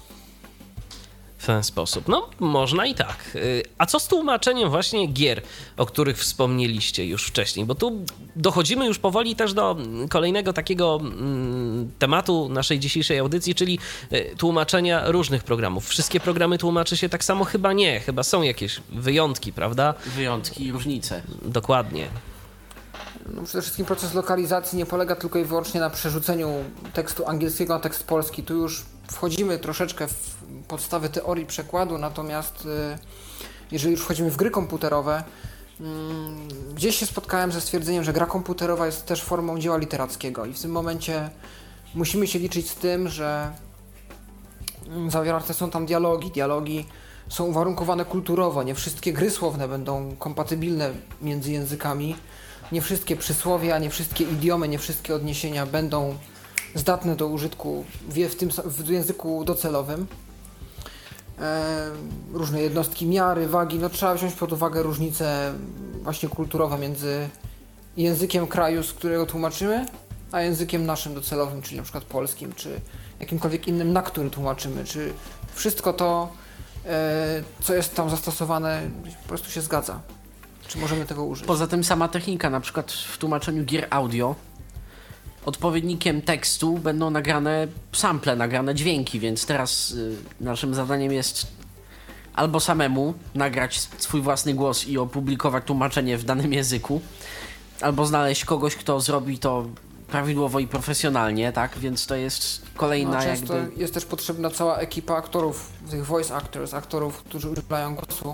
W ten sposób. No, można i tak. A co z tłumaczeniem właśnie gier, o których wspomnieliście już wcześniej? Bo tu dochodzimy już powoli też do kolejnego takiego mm, tematu naszej dzisiejszej audycji, czyli tłumaczenia różnych programów. Wszystkie programy tłumaczy się tak samo? Chyba nie. Chyba są jakieś wyjątki, prawda? Wyjątki i różnice. Dokładnie. No, przede wszystkim proces lokalizacji nie polega tylko i wyłącznie na przerzuceniu tekstu angielskiego na tekst polski. Tu już wchodzimy troszeczkę w podstawy teorii przekładu, natomiast y, jeżeli już wchodzimy w gry komputerowe, y, gdzieś się spotkałem ze stwierdzeniem, że gra komputerowa jest też formą dzieła literackiego i w tym momencie musimy się liczyć z tym, że y, zawarte są tam dialogi. Dialogi są uwarunkowane kulturowo, nie wszystkie gry słowne będą kompatybilne między językami. nie wszystkie przysłowia, nie wszystkie idiomy, nie wszystkie odniesienia będą zdatne do użytku w, w tym w języku docelowym. E, różne jednostki miary, wagi, no trzeba wziąć pod uwagę różnice właśnie kulturowe między językiem kraju, z którego tłumaczymy, a językiem naszym docelowym, czyli na przykład polskim, czy jakimkolwiek innym, na który tłumaczymy, czy wszystko to, e, co jest tam zastosowane, po prostu się zgadza. Czy możemy tego użyć? Poza tym sama technika, na przykład w tłumaczeniu gier audio, odpowiednikiem tekstu będą nagrane sample, nagrane dźwięki, więc teraz y, naszym zadaniem jest albo samemu nagrać swój własny głos i opublikować tłumaczenie w danym języku, albo znaleźć kogoś, kto zrobi to prawidłowo i profesjonalnie, tak? Więc to jest kolejna no, często jakby... jest też potrzebna cała ekipa aktorów, tych voice actors, aktorów, którzy udzielają głosu.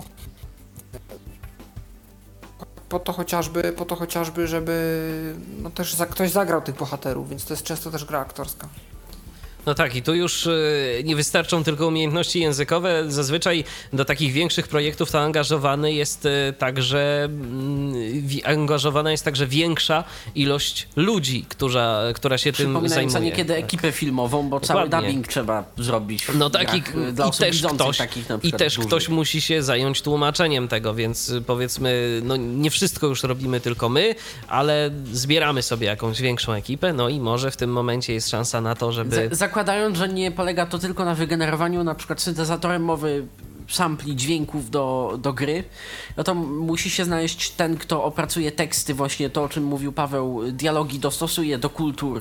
Po to chociażby, po to chociażby, żeby no też za, ktoś zagrał tych bohaterów, więc to jest często też gra aktorska. No tak, i tu już nie wystarczą tylko umiejętności językowe. Zazwyczaj do takich większych projektów to angażowany jest także, angażowana jest także większa ilość ludzi, która, która się tym zajmuje. Przypominająca niekiedy tak. ekipę filmową, bo Dokładnie. cały dubbing trzeba zrobić. No tak, i, dla i też, ktoś, takich na i też dużych. ktoś musi się zająć tłumaczeniem tego, więc powiedzmy, no nie wszystko już robimy tylko my, ale zbieramy sobie jakąś większą ekipę, no i może w tym momencie jest szansa na to, żeby... Z- zakładając, że nie polega to tylko na wygenerowaniu na przykład syntezatorem mowy sampli dźwięków do, do gry, no to musi się znaleźć ten, kto opracuje teksty, właśnie to, o czym mówił Paweł, dialogi dostosuje do kultur,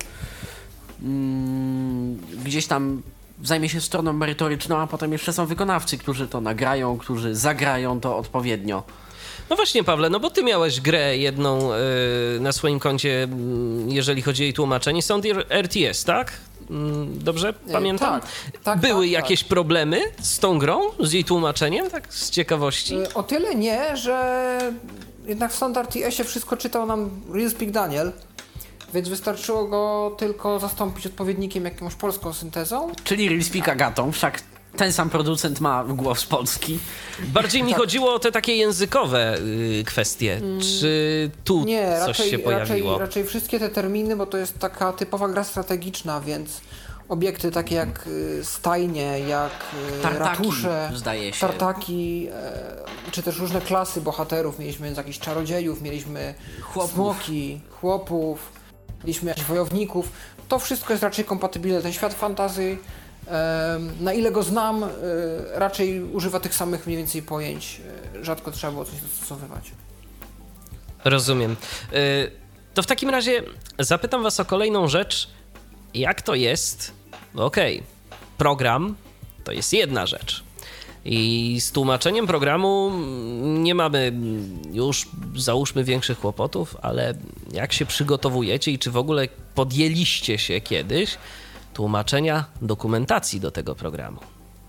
mm, gdzieś tam zajmie się stroną merytoryczną, a potem jeszcze są wykonawcy, którzy to nagrają, którzy zagrają to odpowiednio. No właśnie, Pawle, no bo ty miałeś grę jedną yy, na swoim koncie, yy, jeżeli chodzi o jej tłumaczenie, Sound R T S, tak? Dobrze pamiętam? Tak, tak, Były tak, jakieś tak. problemy z tą grą, z jej tłumaczeniem, tak z ciekawości? O tyle nie, że jednak w Sound R T S-ie wszystko czytał nam Real Speak Daniel, więc wystarczyło go tylko zastąpić odpowiednikiem jakąś polską syntezą. Czyli Real Speak Agatą, wszak ten sam producent ma głos polski. Bardziej mi tak. chodziło o te takie językowe y, kwestie. Czy tu Nie, coś raczej, się pojawiło? Raczej, raczej wszystkie te terminy, bo to jest taka typowa gra strategiczna, więc obiekty takie jak y, stajnie, jak y, Tartaki, ratusze, zdaje się. tartaki, y, czy też różne klasy bohaterów. Mieliśmy jakichś czarodziejów, mieliśmy Chłopów. smoki, chłopów, mieliśmy jakichś wojowników. To wszystko jest raczej kompatybilne. Ten świat fantasy, na ile go znam, raczej używa tych samych mniej więcej pojęć. Rzadko trzeba było coś dostosowywać. Rozumiem. Y, to w takim razie zapytam was o kolejną rzecz. Jak to jest? Okej, okay. Program to jest jedna rzecz. I z tłumaczeniem programu nie mamy już, załóżmy, większych kłopotów, ale jak się przygotowujecie i czy w ogóle podjęliście się kiedyś tłumaczenia dokumentacji do tego programu?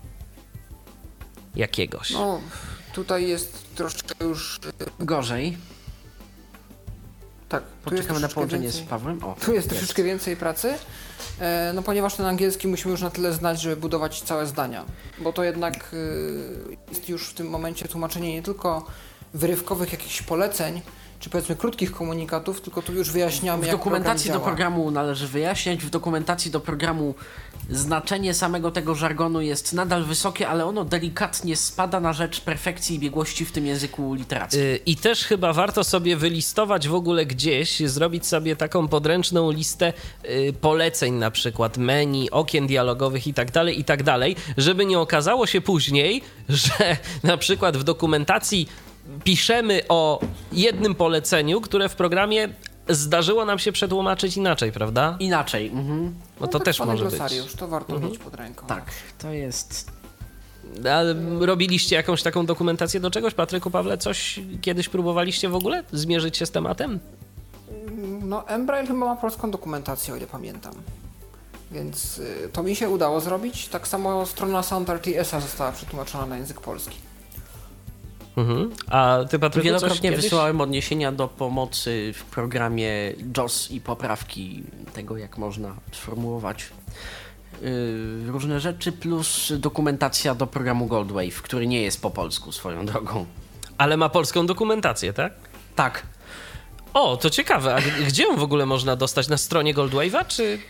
Jakiegoś? No, tutaj jest troszeczkę już... Gorzej. Tak, tu jest Poczekamy na połączenie więcej, z Pawłem. O, tu jest, jest troszeczkę jest. więcej pracy, e, no ponieważ ten angielski musimy już na tyle znać, żeby budować całe zdania. Bo to jednak y, jest już w tym momencie tłumaczenie nie tylko wyrywkowych jakichś poleceń, czy powiedzmy krótkich komunikatów, tylko tu już wyjaśniamy, W jak dokumentacji program do działa. programu należy wyjaśniać, w dokumentacji do programu znaczenie samego tego żargonu jest nadal wysokie, ale ono delikatnie spada na rzecz perfekcji i biegłości w tym języku literackim. Y, I też chyba warto sobie wylistować w ogóle gdzieś, zrobić sobie taką podręczną listę y, poleceń, na przykład menu, okien dialogowych i tak dalej, i tak dalej, żeby nie okazało się później, że na przykład w dokumentacji piszemy o jednym poleceniu, które w programie zdarzyło nam się przetłumaczyć inaczej, prawda? Inaczej. Mhm. No to tak też zwany może być. glosariusz, to warto Mhm. mieć pod ręką. Tak, to jest... A robiliście jakąś taką dokumentację do czegoś? Patryku, Pawle, coś kiedyś próbowaliście w ogóle zmierzyć się z tematem? No, Embrail chyba ma polską dokumentację, o ile pamiętam. Więc y, to mi się udało zrobić. Tak samo strona Sound R T S-a została przetłumaczona na język polski. Mhm. A ty, Patryku, Wielokrotnie coś kiedyś? wysyłałem odniesienia do pomocy w programie J O S i poprawki tego, jak można sformułować yy, różne rzeczy, plus dokumentacja do programu Goldwave, który nie jest po polsku swoją drogą. Ale ma polską dokumentację, tak? Tak. O, to ciekawe. A gdzie ją w ogóle można dostać? Na stronie Goldwave'a, czy...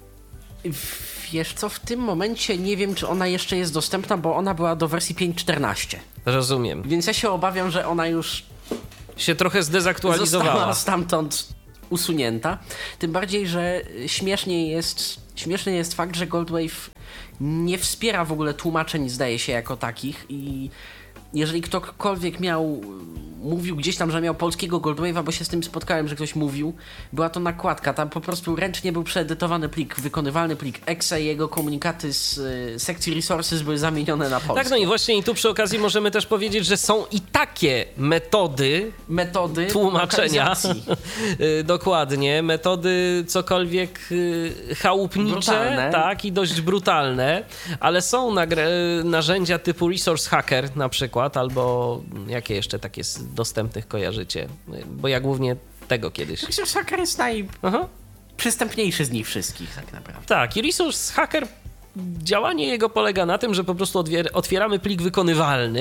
Wiesz co, w tym momencie nie wiem, czy ona jeszcze jest dostępna, bo ona była do wersji pięć czternaście. Rozumiem. Więc ja się obawiam, że ona już Się trochę zdezaktualizowała. została stamtąd usunięta. Tym bardziej, że śmiesznie jest, śmieszny jest fakt, że Goldwave nie wspiera w ogóle tłumaczeń, zdaje się, jako takich i jeżeli ktokolwiek miał, mówił gdzieś tam, że miał polskiego Goldwave'a, bo się z tym spotkałem, że ktoś mówił, była to nakładka, tam po prostu ręcznie był przeedytowany plik, wykonywalny plik exe i jego komunikaty z y, sekcji resources były zamienione na polskie. Tak, no i właśnie i tu przy okazji możemy też powiedzieć, że są i takie metody metody tłumaczenia. lokalizacji. Dokładnie, metody cokolwiek y, chałupnicze, Brutalne. tak, i dość brutalne, ale są nagr- narzędzia typu Resource Hacker na przykład, albo jakie jeszcze takie z dostępnych kojarzycie, bo ja głównie tego kiedyś. Resource Hacker jest Aha. najprzystępniejszy z nich wszystkich tak naprawdę. Tak, i Resource Hacker, działanie jego polega na tym, że po prostu otwier- otwieramy plik wykonywalny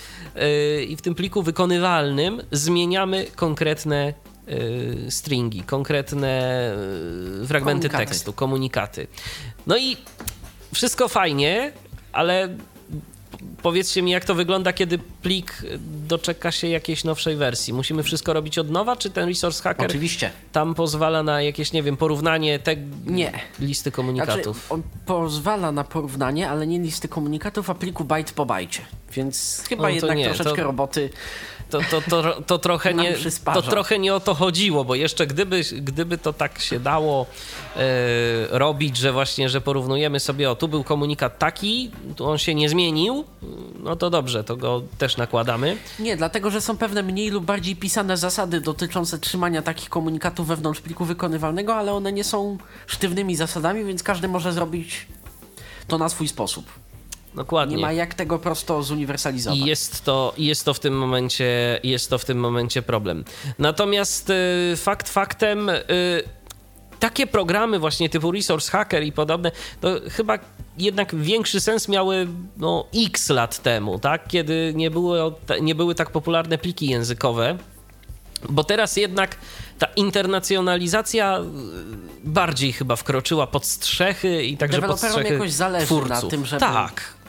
yy, i w tym pliku wykonywalnym zmieniamy konkretne yy, stringi, konkretne yy, fragmenty Komunikaty. tekstu, komunikaty. No i wszystko fajnie, ale powiedzcie mi, jak to wygląda, kiedy plik doczeka się jakiejś nowszej wersji? Musimy wszystko robić od nowa, czy ten Resource Hacker Oczywiście. tam pozwala na jakieś, nie wiem, porównanie te Nie. listy komunikatów? Znaczy, on pozwala na porównanie, ale nie listy komunikatów, a pliku bajt po bajcie. Więc chyba No to jednak nie, troszeczkę to- roboty. To, to, to, to, trochę Nam nie, przysparza. to trochę nie o to chodziło, bo jeszcze gdyby, gdyby to tak się dało e, robić, że właśnie, że porównujemy sobie, o tu był komunikat taki, tu on się nie zmienił, no to dobrze, to go też nakładamy. Nie, dlatego, że są pewne mniej lub bardziej pisane zasady dotyczące trzymania takich komunikatów wewnątrz pliku wykonywalnego, ale one nie są sztywnymi zasadami, więc każdy może zrobić to na swój sposób. Dokładnie. Nie ma jak tego prosto zuniwersalizować. I jest to, jest to w tym momencie, jest to w tym momencie problem. Natomiast y, fakt faktem, y, takie programy właśnie typu Resource Hacker i podobne, to chyba jednak większy sens miały no, x lat temu, tak? Kiedy nie były, nie były tak popularne pliki językowe. Bo teraz jednak ta internacjonalizacja bardziej chyba wkroczyła pod strzechy i także pod Deweloperom strzechy jakoś zależy twórców. na tym, żeby... Tak.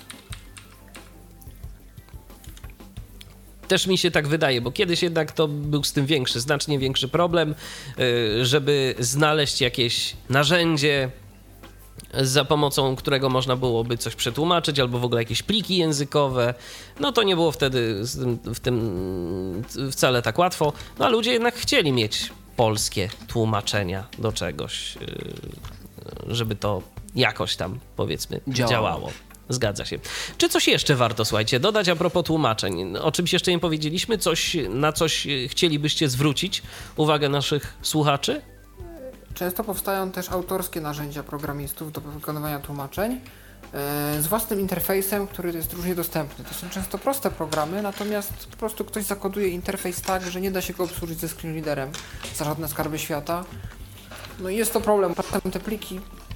Też mi się tak wydaje, bo kiedyś jednak to był z tym większy, znacznie większy problem, żeby znaleźć jakieś narzędzie, za pomocą którego można byłoby coś przetłumaczyć, albo w ogóle jakieś pliki językowe. No to nie było wtedy z tym, w tym wcale tak łatwo. No a ludzie jednak chcieli mieć polskie tłumaczenia do czegoś, żeby to jakoś tam, powiedzmy, Działało. działało. Zgadza się. Czy coś jeszcze warto, słuchajcie, dodać a propos tłumaczeń? O czymś jeszcze nie powiedzieliśmy? Coś, na coś chcielibyście zwrócić uwagę naszych słuchaczy? Często powstają też autorskie narzędzia programistów do wykonywania tłumaczeń e, z własnym interfejsem, który jest różnie dostępny. To są często proste programy, natomiast po prostu ktoś zakoduje interfejs tak, że nie da się go obsłużyć ze screenreaderem za żadne skarby świata. No i jest to problem. Potem te pliki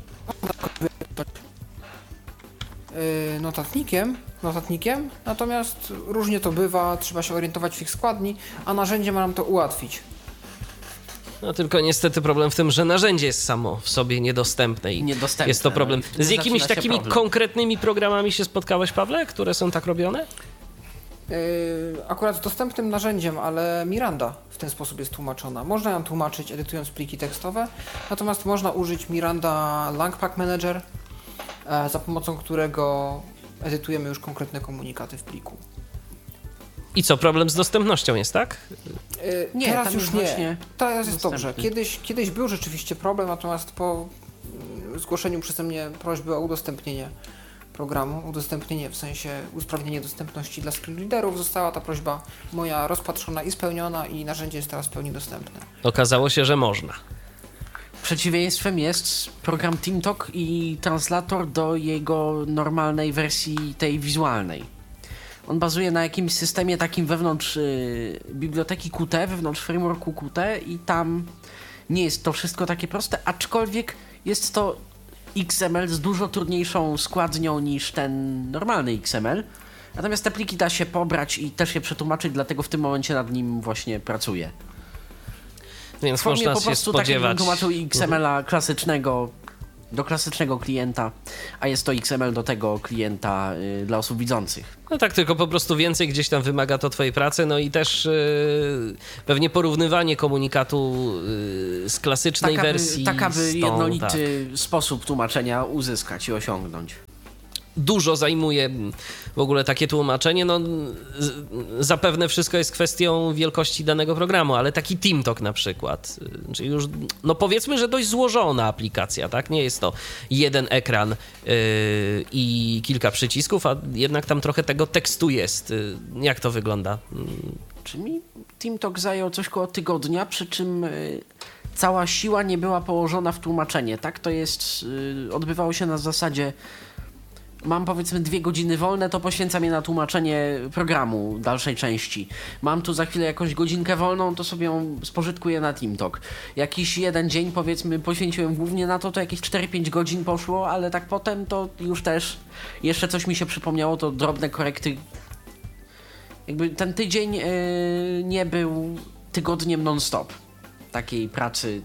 e, notatnikiem, notatnikiem, natomiast różnie to bywa, trzeba się orientować w ich składni, a narzędzie ma nam to ułatwić. No tylko niestety problem w tym, że narzędzie jest samo w sobie niedostępne i Niedostępne, jest to problem. no i wtedy Z jakimiś zaczyna się takimi problem. konkretnymi programami się spotkałeś, Pawle, które są tak robione? Yy, akurat dostępnym narzędziem, ale Miranda w ten sposób jest tłumaczona. Można ją tłumaczyć edytując pliki tekstowe, natomiast można użyć Miranda Langpack Manager, e, za pomocą którego edytujemy już konkretne komunikaty w pliku. I co, problem z dostępnością jest, tak? Yy, Nie, teraz tam już jest nie. właśnie Teraz jest dostępny. dobrze. Kiedyś, kiedyś był rzeczywiście problem, natomiast po mm, zgłoszeniu przeze mnie prośby o udostępnienie programu, udostępnienie w sensie usprawnienie dostępności dla screenreaderów, została ta prośba moja rozpatrzona i spełniona i narzędzie jest teraz w pełni dostępne. Okazało się, że można. Przeciwieństwem jest program TeamTalk i translator do jego normalnej wersji tej wizualnej. On bazuje na jakimś systemie takim wewnątrz y, biblioteki Qt, wewnątrz frameworku Qt i tam nie jest to wszystko takie proste, aczkolwiek jest to X M L z dużo trudniejszą składnią niż ten normalny X M L. Natomiast te pliki da się pobrać i też je przetłumaczyć, dlatego w tym momencie nad nim właśnie pracuję. więc W formie można po się prostu tak jakbym spodziewać. tłumaczył X M L-a klasycznego do klasycznego klienta, a jest to X M L do tego klienta y, dla osób widzących. No tak, tylko po prostu więcej gdzieś tam wymaga to twojej pracy, no i też yy, pewnie porównywanie komunikatu yy, z klasycznej Tak aby, wersji tak, aby z tą, jednolity tak. sposób tłumaczenia uzyskać i osiągnąć. Dużo zajmuje w ogóle takie tłumaczenie. No, z, zapewne wszystko jest kwestią wielkości danego programu, ale taki TeamTalk na przykład, czyli już, no powiedzmy, że dość złożona aplikacja, tak? Nie jest to jeden ekran yy, i kilka przycisków, a jednak tam trochę tego tekstu jest. Yy, jak to wygląda? Czy mi TeamTalk zajął coś koło tygodnia, przy czym y, cała siła nie była położona w tłumaczenie, tak? To jest, y, odbywało się na zasadzie mam powiedzmy dwie godziny wolne, to poświęcam je na tłumaczenie programu dalszej części. Mam tu za chwilę jakąś godzinkę wolną, to sobie ją spożytkuję na TeamTalk. Jakiś jeden dzień powiedzmy poświęciłem głównie na to, to jakieś cztery pięć godzin poszło, ale tak potem to już też jeszcze coś mi się przypomniało, to drobne korekty. Jakby ten tydzień yy, nie był tygodniem non-stop takiej pracy.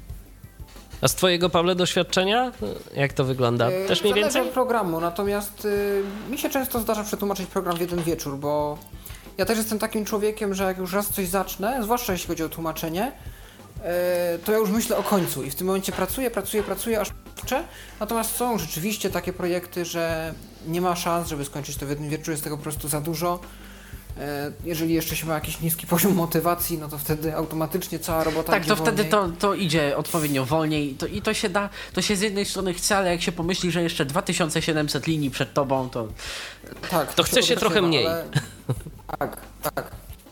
A z twojego, Pawle, doświadczenia? Jak to wygląda? Też mniej Zależy więcej? od programu, natomiast y, mi się często zdarza przetłumaczyć program w jeden wieczór, bo ja też jestem takim człowiekiem, że jak już raz coś zacznę, zwłaszcza jeśli chodzi o tłumaczenie, y, to ja już myślę o końcu i w tym momencie pracuję, pracuję, pracuję, aż kończę. Natomiast są rzeczywiście takie projekty, że nie ma szans, żeby skończyć to w jednym wieczór, jest tego po prostu za dużo. Jeżeli jeszcze się ma jakiś niski poziom motywacji, no to wtedy automatycznie cała robota Tak, idzie to wtedy wolniej. to, to idzie odpowiednio wolniej to, i to się da, to się z jednej strony chce, ale jak się pomyśli, że jeszcze dwa tysiące siedemset linii przed tobą, to Tak, To chce się odechciewa, trochę mniej. Ale... Tak, tak.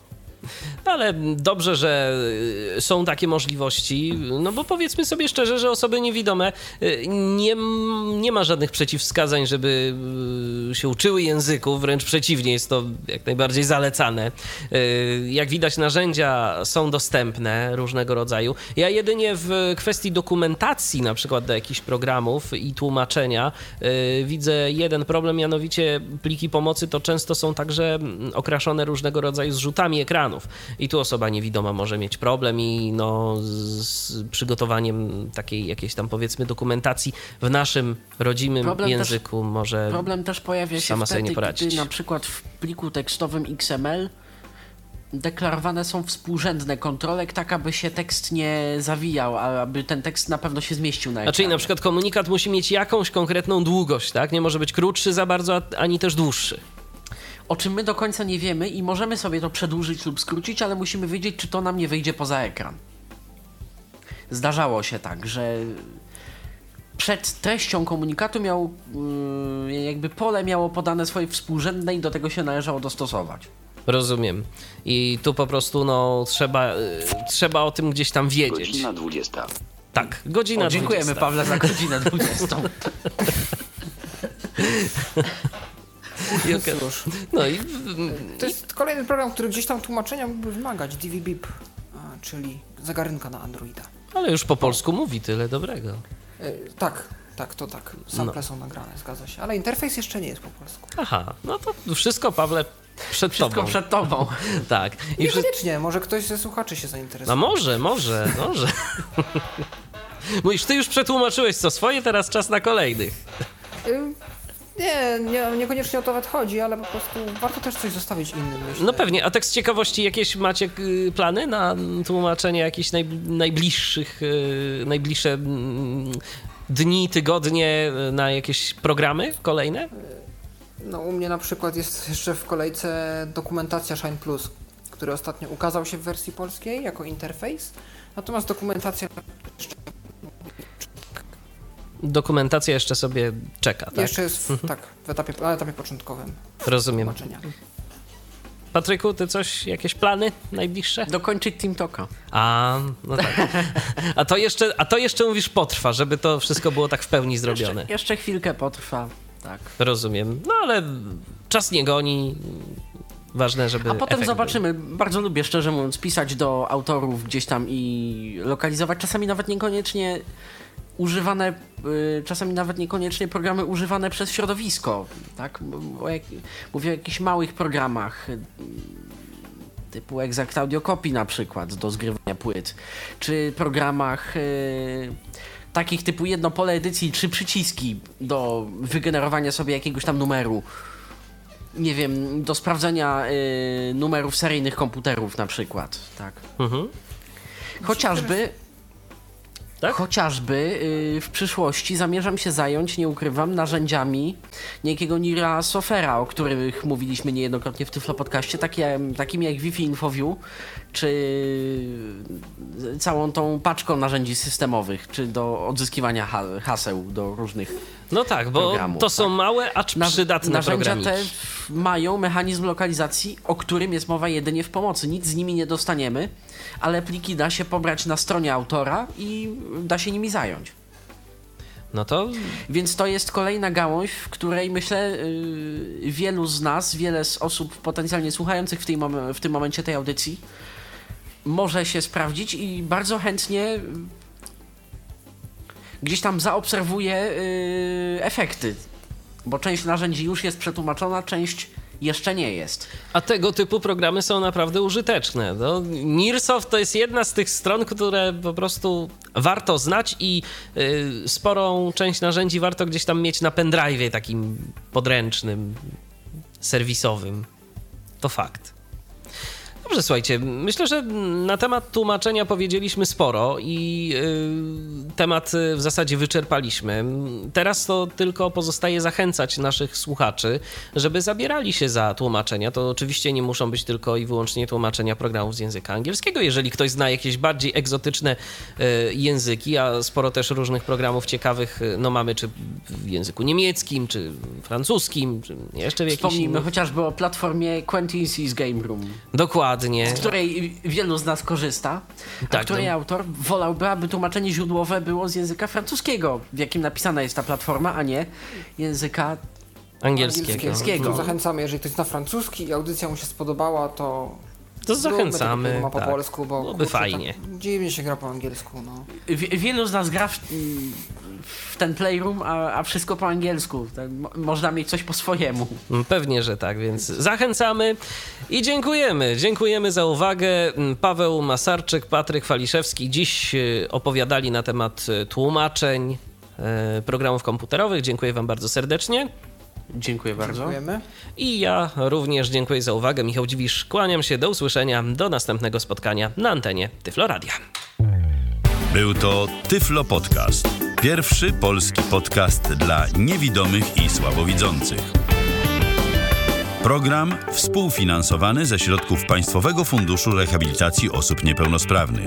Ale dobrze, że są takie możliwości, no bo powiedzmy sobie szczerze, że osoby niewidome nie, nie ma żadnych przeciwwskazań, żeby się uczyły języków, wręcz przeciwnie, jest to jak najbardziej zalecane. Jak widać, narzędzia są dostępne różnego rodzaju. Ja jedynie w kwestii dokumentacji na przykład do jakichś programów i tłumaczenia widzę jeden problem, mianowicie pliki pomocy to często są także okraszone różnego rodzaju zrzutami ekranów. I tu osoba niewidoma może mieć problem i no, z przygotowaniem takiej jakiejś tam powiedzmy dokumentacji w naszym rodzimym Problem języku też, może problem też pojawia się sama sobie wtedy, nie poradzić. gdy na przykład w pliku tekstowym X M L deklarowane są współrzędne kontrole, tak aby się tekst nie zawijał, a aby ten tekst na pewno się zmieścił na ekranie. A czyli na przykład komunikat musi mieć jakąś konkretną długość, tak? Nie może być krótszy za bardzo, ani też dłuższy. O czym my do końca nie wiemy i możemy sobie to przedłużyć lub skrócić, ale musimy wiedzieć, czy to nam nie wyjdzie poza ekran. Zdarzało się tak, że przed treścią komunikatu miał, yy, jakby pole miało podane swoje współrzędne i do tego się należało dostosować. Rozumiem. I tu po prostu no trzeba, y, trzeba o tym gdzieś tam wiedzieć. Godzina dwudziesta. Tak, godzina O, dziękujemy dwudziesta. Pawle za godzinę dwudziestą. I okej. Cóż, No i to jest kolejny program, który gdzieś tam tłumaczenia mógłby wymagać. D V B I P, a, czyli zagarynka na Androida. ale już po polsku mówi tyle dobrego. E, tak, tak, to tak. Sample No. są nagrane, zgadza się. Ale interfejs jeszcze nie jest po polsku. Aha, no to wszystko, Pawle, przed Wszystko tobą. przed tobą. Tak. I wszy... Niekoniecznie, może ktoś ze słuchaczy się No zainteresuje. może, może, może. Mówisz, ty już przetłumaczyłeś co swoje, teraz czas na kolejnych. Y, Nie, nie, niekoniecznie o to nawet chodzi, ale po prostu warto też coś zostawić innym, myślę. No pewnie, a tak z ciekawości jakieś macie y, plany na tłumaczenie jakichś naj, najbliższych, y, najbliższe mm, dni, tygodnie y, na jakieś programy kolejne? No u mnie na przykład jest jeszcze w kolejce dokumentacja Shine Plus, który ostatnio ukazał się w wersji polskiej jako interfejs, natomiast dokumentacja Dokumentacja jeszcze sobie czeka, tak? jeszcze jest w, tak, w etapie, na etapie początkowym Rozumiem. tłumaczenia. Patryku, ty coś, jakieś plany najbliższe? Dokończyć TeamTalka. A, no tak. A to jeszcze, a to jeszcze mówisz potrwa, żeby to wszystko było tak w pełni zrobione. Jeszcze, jeszcze chwilkę potrwa, tak. Rozumiem. No ale czas nie goni. Ważne, żeby A potem efekt zobaczymy. Bardzo lubię, szczerze mówiąc, pisać do autorów gdzieś tam i lokalizować. Czasami nawet niekoniecznie używane, y, czasami nawet niekoniecznie programy używane przez środowisko, tak? Bo jak, mówię o jakichś małych programach, y, typu Exact Audio Copy na przykład do zgrywania płyt, czy programach yy, takich typu jedno pole edycji, trzy przyciski do wygenerowania sobie jakiegoś tam numeru. Nie wiem, do sprawdzenia yy, numerów seryjnych komputerów na przykład, tak. Mhm. Chociażby... Tak? Chociażby yy, w przyszłości zamierzam się zająć, nie ukrywam, narzędziami niejakiego Nira Sofera, o których mówiliśmy niejednokrotnie w Tyflo Podcaście, takie, takimi jak Wi-Fi InfoView, czy całą tą paczką narzędzi systemowych, czy do odzyskiwania ha- haseł do różnych No tak, bo programów, to są tak. małe, acz Na, przydatne narzędzia programiki. te mają mechanizm lokalizacji, o którym jest mowa jedynie w pomocy. Nic z nimi nie dostaniemy, ale pliki da się pobrać na stronie autora i da się nimi zająć. No to... Więc to jest kolejna gałąź, w której myślę yy, wielu z nas, wiele z osób potencjalnie słuchających w, tej mom- w tym momencie tej audycji może się sprawdzić i bardzo chętnie gdzieś tam zaobserwuję yy, efekty, bo część narzędzi już jest przetłumaczona, część jeszcze nie jest. A tego typu programy są naprawdę użyteczne. No, Nearsoft to jest jedna z tych stron, które po prostu warto znać i y, sporą część narzędzi warto gdzieś tam mieć na pendrive'ie takim podręcznym, serwisowym. To fakt. Dobrze, słuchajcie, myślę, że na temat tłumaczenia powiedzieliśmy sporo i y, temat w zasadzie wyczerpaliśmy. Teraz to tylko pozostaje zachęcać naszych słuchaczy, żeby zabierali się za tłumaczenia. To oczywiście nie muszą być tylko i wyłącznie tłumaczenia programów z języka angielskiego. Jeżeli ktoś zna jakieś bardziej egzotyczne y, języki, a sporo też różnych programów ciekawych, no mamy czy w języku niemieckim, czy francuskim, czy jeszcze w jakimś Wspomnijmy innym. chociażby o platformie Quentin's Game Room. Dokładnie. Z której wielu z nas korzysta, a Tak, której no. autor wolałby, aby tłumaczenie źródłowe było z języka francuskiego, w jakim napisana jest ta platforma, a nie języka Angielskiego. angielskiego. To zachęcamy, jeżeli ktoś zna francuski i audycja mu się spodobała, to... To zachęcamy, Zróbmy to po tak. polsku, bo Byłoby kurczę, fajnie. Tak dziwnie się gra po angielsku, no. Wie- wielu z nas gra w, w ten playroom, a, a wszystko po angielsku. Tak, mo- można mieć coś po swojemu. Pewnie, że tak, więc zachęcamy i dziękujemy. Dziękujemy za uwagę. Paweł Masarczyk, Patryk Waliszewski dziś opowiadali na temat tłumaczeń programów komputerowych. Dziękuję wam bardzo serdecznie. Dziękuję bardzo. Dziękujemy. I ja również dziękuję za uwagę. Michał Dziwisz, kłaniam się. Do usłyszenia. Do następnego spotkania na antenie Tyflo Radia. Był to Tyflo Podcast. Pierwszy polski podcast dla niewidomych i słabowidzących. Program współfinansowany ze środków Państwowego Funduszu Rehabilitacji Osób Niepełnosprawnych.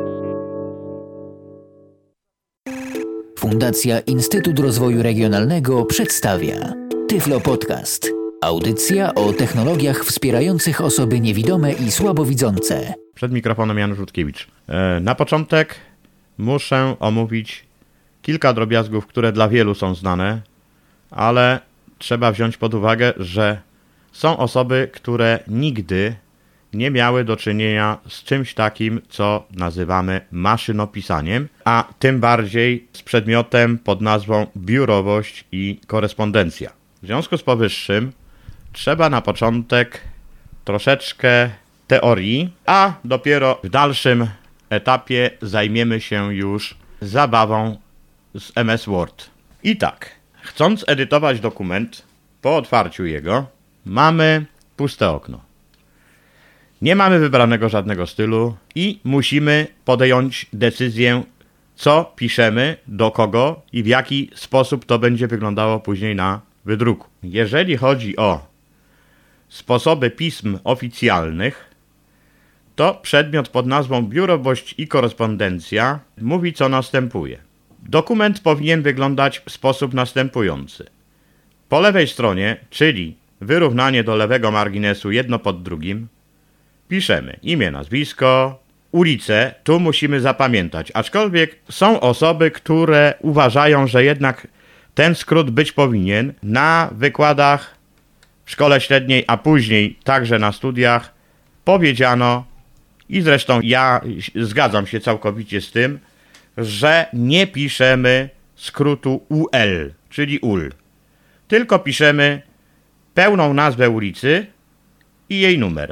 Fundacja Instytut Rozwoju Regionalnego przedstawia Tyflo Podcast. Audycja o technologiach wspierających osoby niewidome i słabowidzące. Przed mikrofonem Jan Rzutkiewicz. Na początek muszę omówić kilka drobiazgów, które dla wielu są znane, ale trzeba wziąć pod uwagę, że są osoby, które nigdy nie miały do czynienia z czymś takim, co nazywamy maszynopisaniem, a tym bardziej z przedmiotem pod nazwą biurowość i korespondencja. W związku z powyższym trzeba na początek troszeczkę teorii, a dopiero w dalszym etapie zajmiemy się już zabawą z M S Word. I tak, chcąc edytować dokument, po otwarciu jego mamy puste okno. Nie mamy wybranego żadnego stylu i musimy podjąć decyzję, co piszemy, do kogo i w jaki sposób to będzie wyglądało później na wydruku. Jeżeli chodzi o sposoby pism oficjalnych, to przedmiot pod nazwą biurowość i korespondencja mówi, co następuje. Dokument powinien wyglądać w sposób następujący. Po lewej stronie, czyli wyrównanie do lewego marginesu jedno pod drugim, piszemy imię, nazwisko, ulicę, tu musimy zapamiętać, aczkolwiek są osoby, które uważają, że jednak ten skrót być powinien. Na wykładach w szkole średniej, a później także na studiach powiedziano, i zresztą ja zgadzam się całkowicie z tym, że nie piszemy skrótu U L, czyli U L, tylko piszemy pełną nazwę ulicy i jej numer.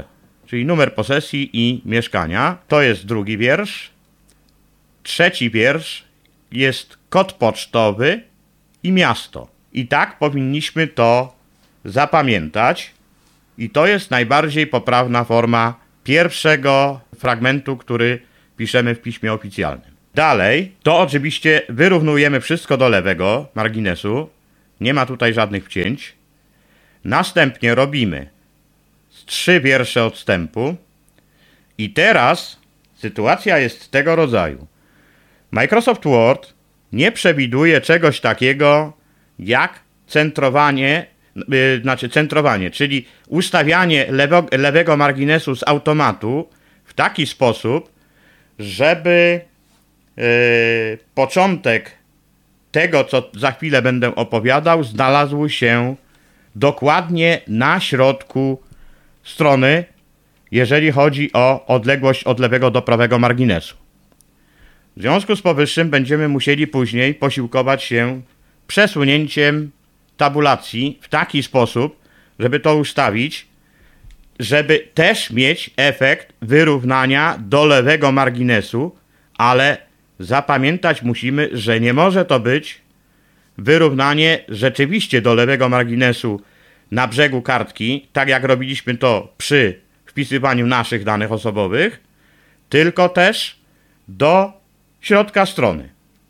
czyli numer posesji i mieszkania. To jest drugi wiersz. Trzeci wiersz jest kod pocztowy i miasto. I tak powinniśmy to zapamiętać. I to jest najbardziej poprawna forma pierwszego fragmentu, który piszemy w piśmie oficjalnym. Dalej, to oczywiście wyrównujemy wszystko do lewego marginesu. Nie ma tutaj żadnych wcięć. Następnie robimy trzy wiersze odstępu. I teraz sytuacja jest tego rodzaju. Microsoft Word nie przewiduje czegoś takiego jak centrowanie, yy, znaczy centrowanie, czyli ustawianie lewo, lewego marginesu z automatu w taki sposób, żeby yy, początek tego, co za chwilę będę opowiadał, znalazł się dokładnie na środku strony, jeżeli chodzi o odległość od lewego do prawego marginesu. W związku z powyższym będziemy musieli później posiłkować się przesunięciem tabulacji w taki sposób, żeby to ustawić, żeby też mieć efekt wyrównania do lewego marginesu, ale zapamiętać musimy, że nie może to być wyrównanie rzeczywiście do lewego marginesu na brzegu kartki, tak jak robiliśmy to przy wpisywaniu naszych danych osobowych, tylko też do środka strony.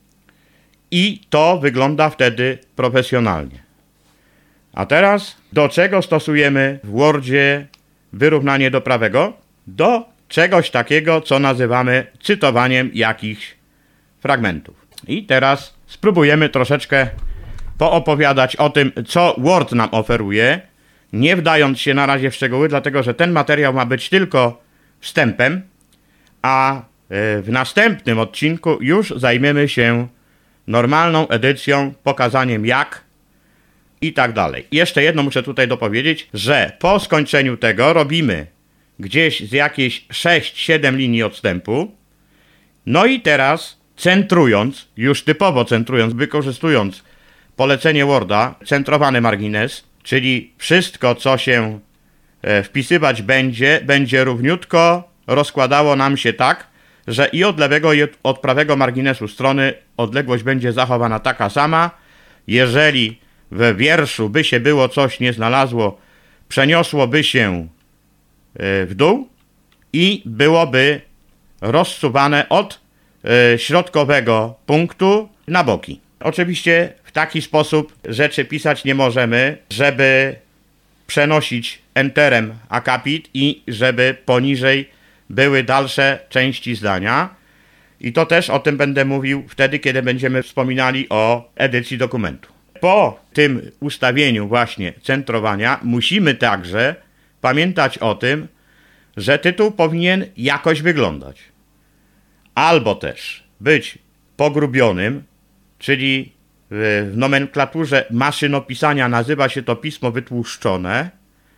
I to wygląda wtedy profesjonalnie. A teraz do czego stosujemy w Wordzie wyrównanie do prawego? Do czegoś takiego, co nazywamy cytowaniem jakichś fragmentów. I teraz spróbujemy troszeczkę poopowiadać o tym, co Word nam oferuje, nie wdając się na razie w szczegóły, dlatego że ten materiał ma być tylko wstępem, a w następnym odcinku już zajmiemy się normalną edycją, pokazaniem jak i tak dalej. Jeszcze jedno muszę tutaj dopowiedzieć, że po skończeniu tego robimy gdzieś z jakieś sześć siedem linii odstępu. No i teraz centrując, już typowo centrując, wykorzystując polecenie Worda, centrowany margines, czyli wszystko, co się wpisywać będzie, będzie równiutko rozkładało nam się tak, że i od lewego, i od prawego marginesu strony odległość będzie zachowana taka sama. Jeżeli w wierszu by się było coś nie znalazło, przeniosłoby się w dół i byłoby rozsuwane od środkowego punktu na boki. Oczywiście w taki sposób rzeczy pisać nie możemy, żeby przenosić enterem akapit i żeby poniżej były dalsze części zdania. I to też o tym będę mówił wtedy, kiedy będziemy wspominali o edycji dokumentu. Po tym ustawieniu właśnie centrowania musimy także pamiętać o tym, że tytuł powinien jakoś wyglądać. Albo też być pogrubionym, czyli w nomenklaturze maszynopisania nazywa się to pismo wytłuszczone,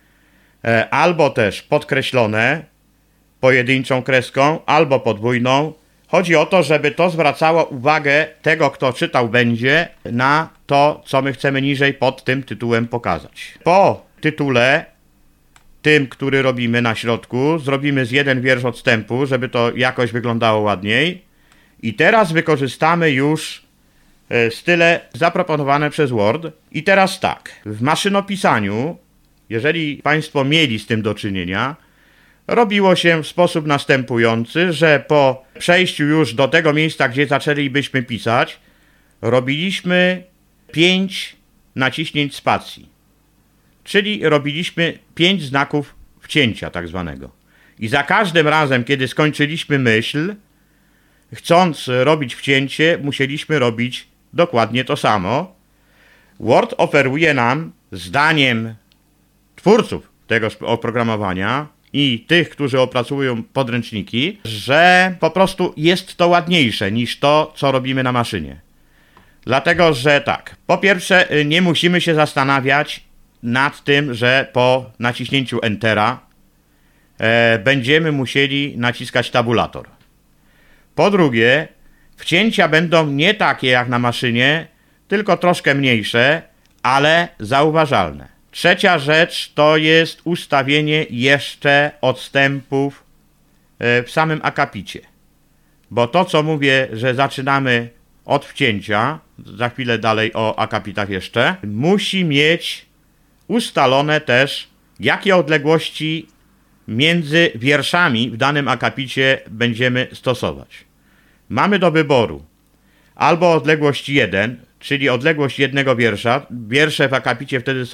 albo też podkreślone pojedynczą kreską, albo podwójną. Chodzi o to, żeby to zwracało uwagę tego, kto czytał będzie, na to, co my chcemy niżej pod tym tytułem pokazać. Po tytule, tym, który robimy na środku, zrobimy z jeden wiersz odstępu, żeby to jakoś wyglądało ładniej. I teraz wykorzystamy już style zaproponowane przez Word. I teraz tak, w maszynopisaniu, jeżeli Państwo mieli z tym do czynienia, robiło się w sposób następujący, że po przejściu już do tego miejsca, gdzie zaczęlibyśmy pisać, robiliśmy pięć naciśnięć spacji. Czyli robiliśmy pięć znaków wcięcia tak zwanego. I za każdym razem, kiedy skończyliśmy myśl, chcąc robić wcięcie, musieliśmy robić dokładnie to samo. Word oferuje nam, zdaniem twórców tego oprogramowania i tych, którzy opracują podręczniki, że po prostu jest to ładniejsze niż to, co robimy na maszynie. Dlatego, że tak, po pierwsze nie musimy się zastanawiać nad tym, że po naciśnięciu Entera e, będziemy musieli naciskać tabulator. Po drugie, wcięcia będą nie takie jak na maszynie, tylko troszkę mniejsze, ale zauważalne. Trzecia rzecz to jest ustawienie jeszcze odstępów w samym akapicie. Bo to, co mówię, że zaczynamy od wcięcia, za chwilę dalej o akapitach jeszcze, musi mieć ustalone też, jakie odległości między wierszami w danym akapicie będziemy stosować. Mamy do wyboru albo odległość jeden, czyli odległość jednego wiersza. Wiersze w akapicie wtedy są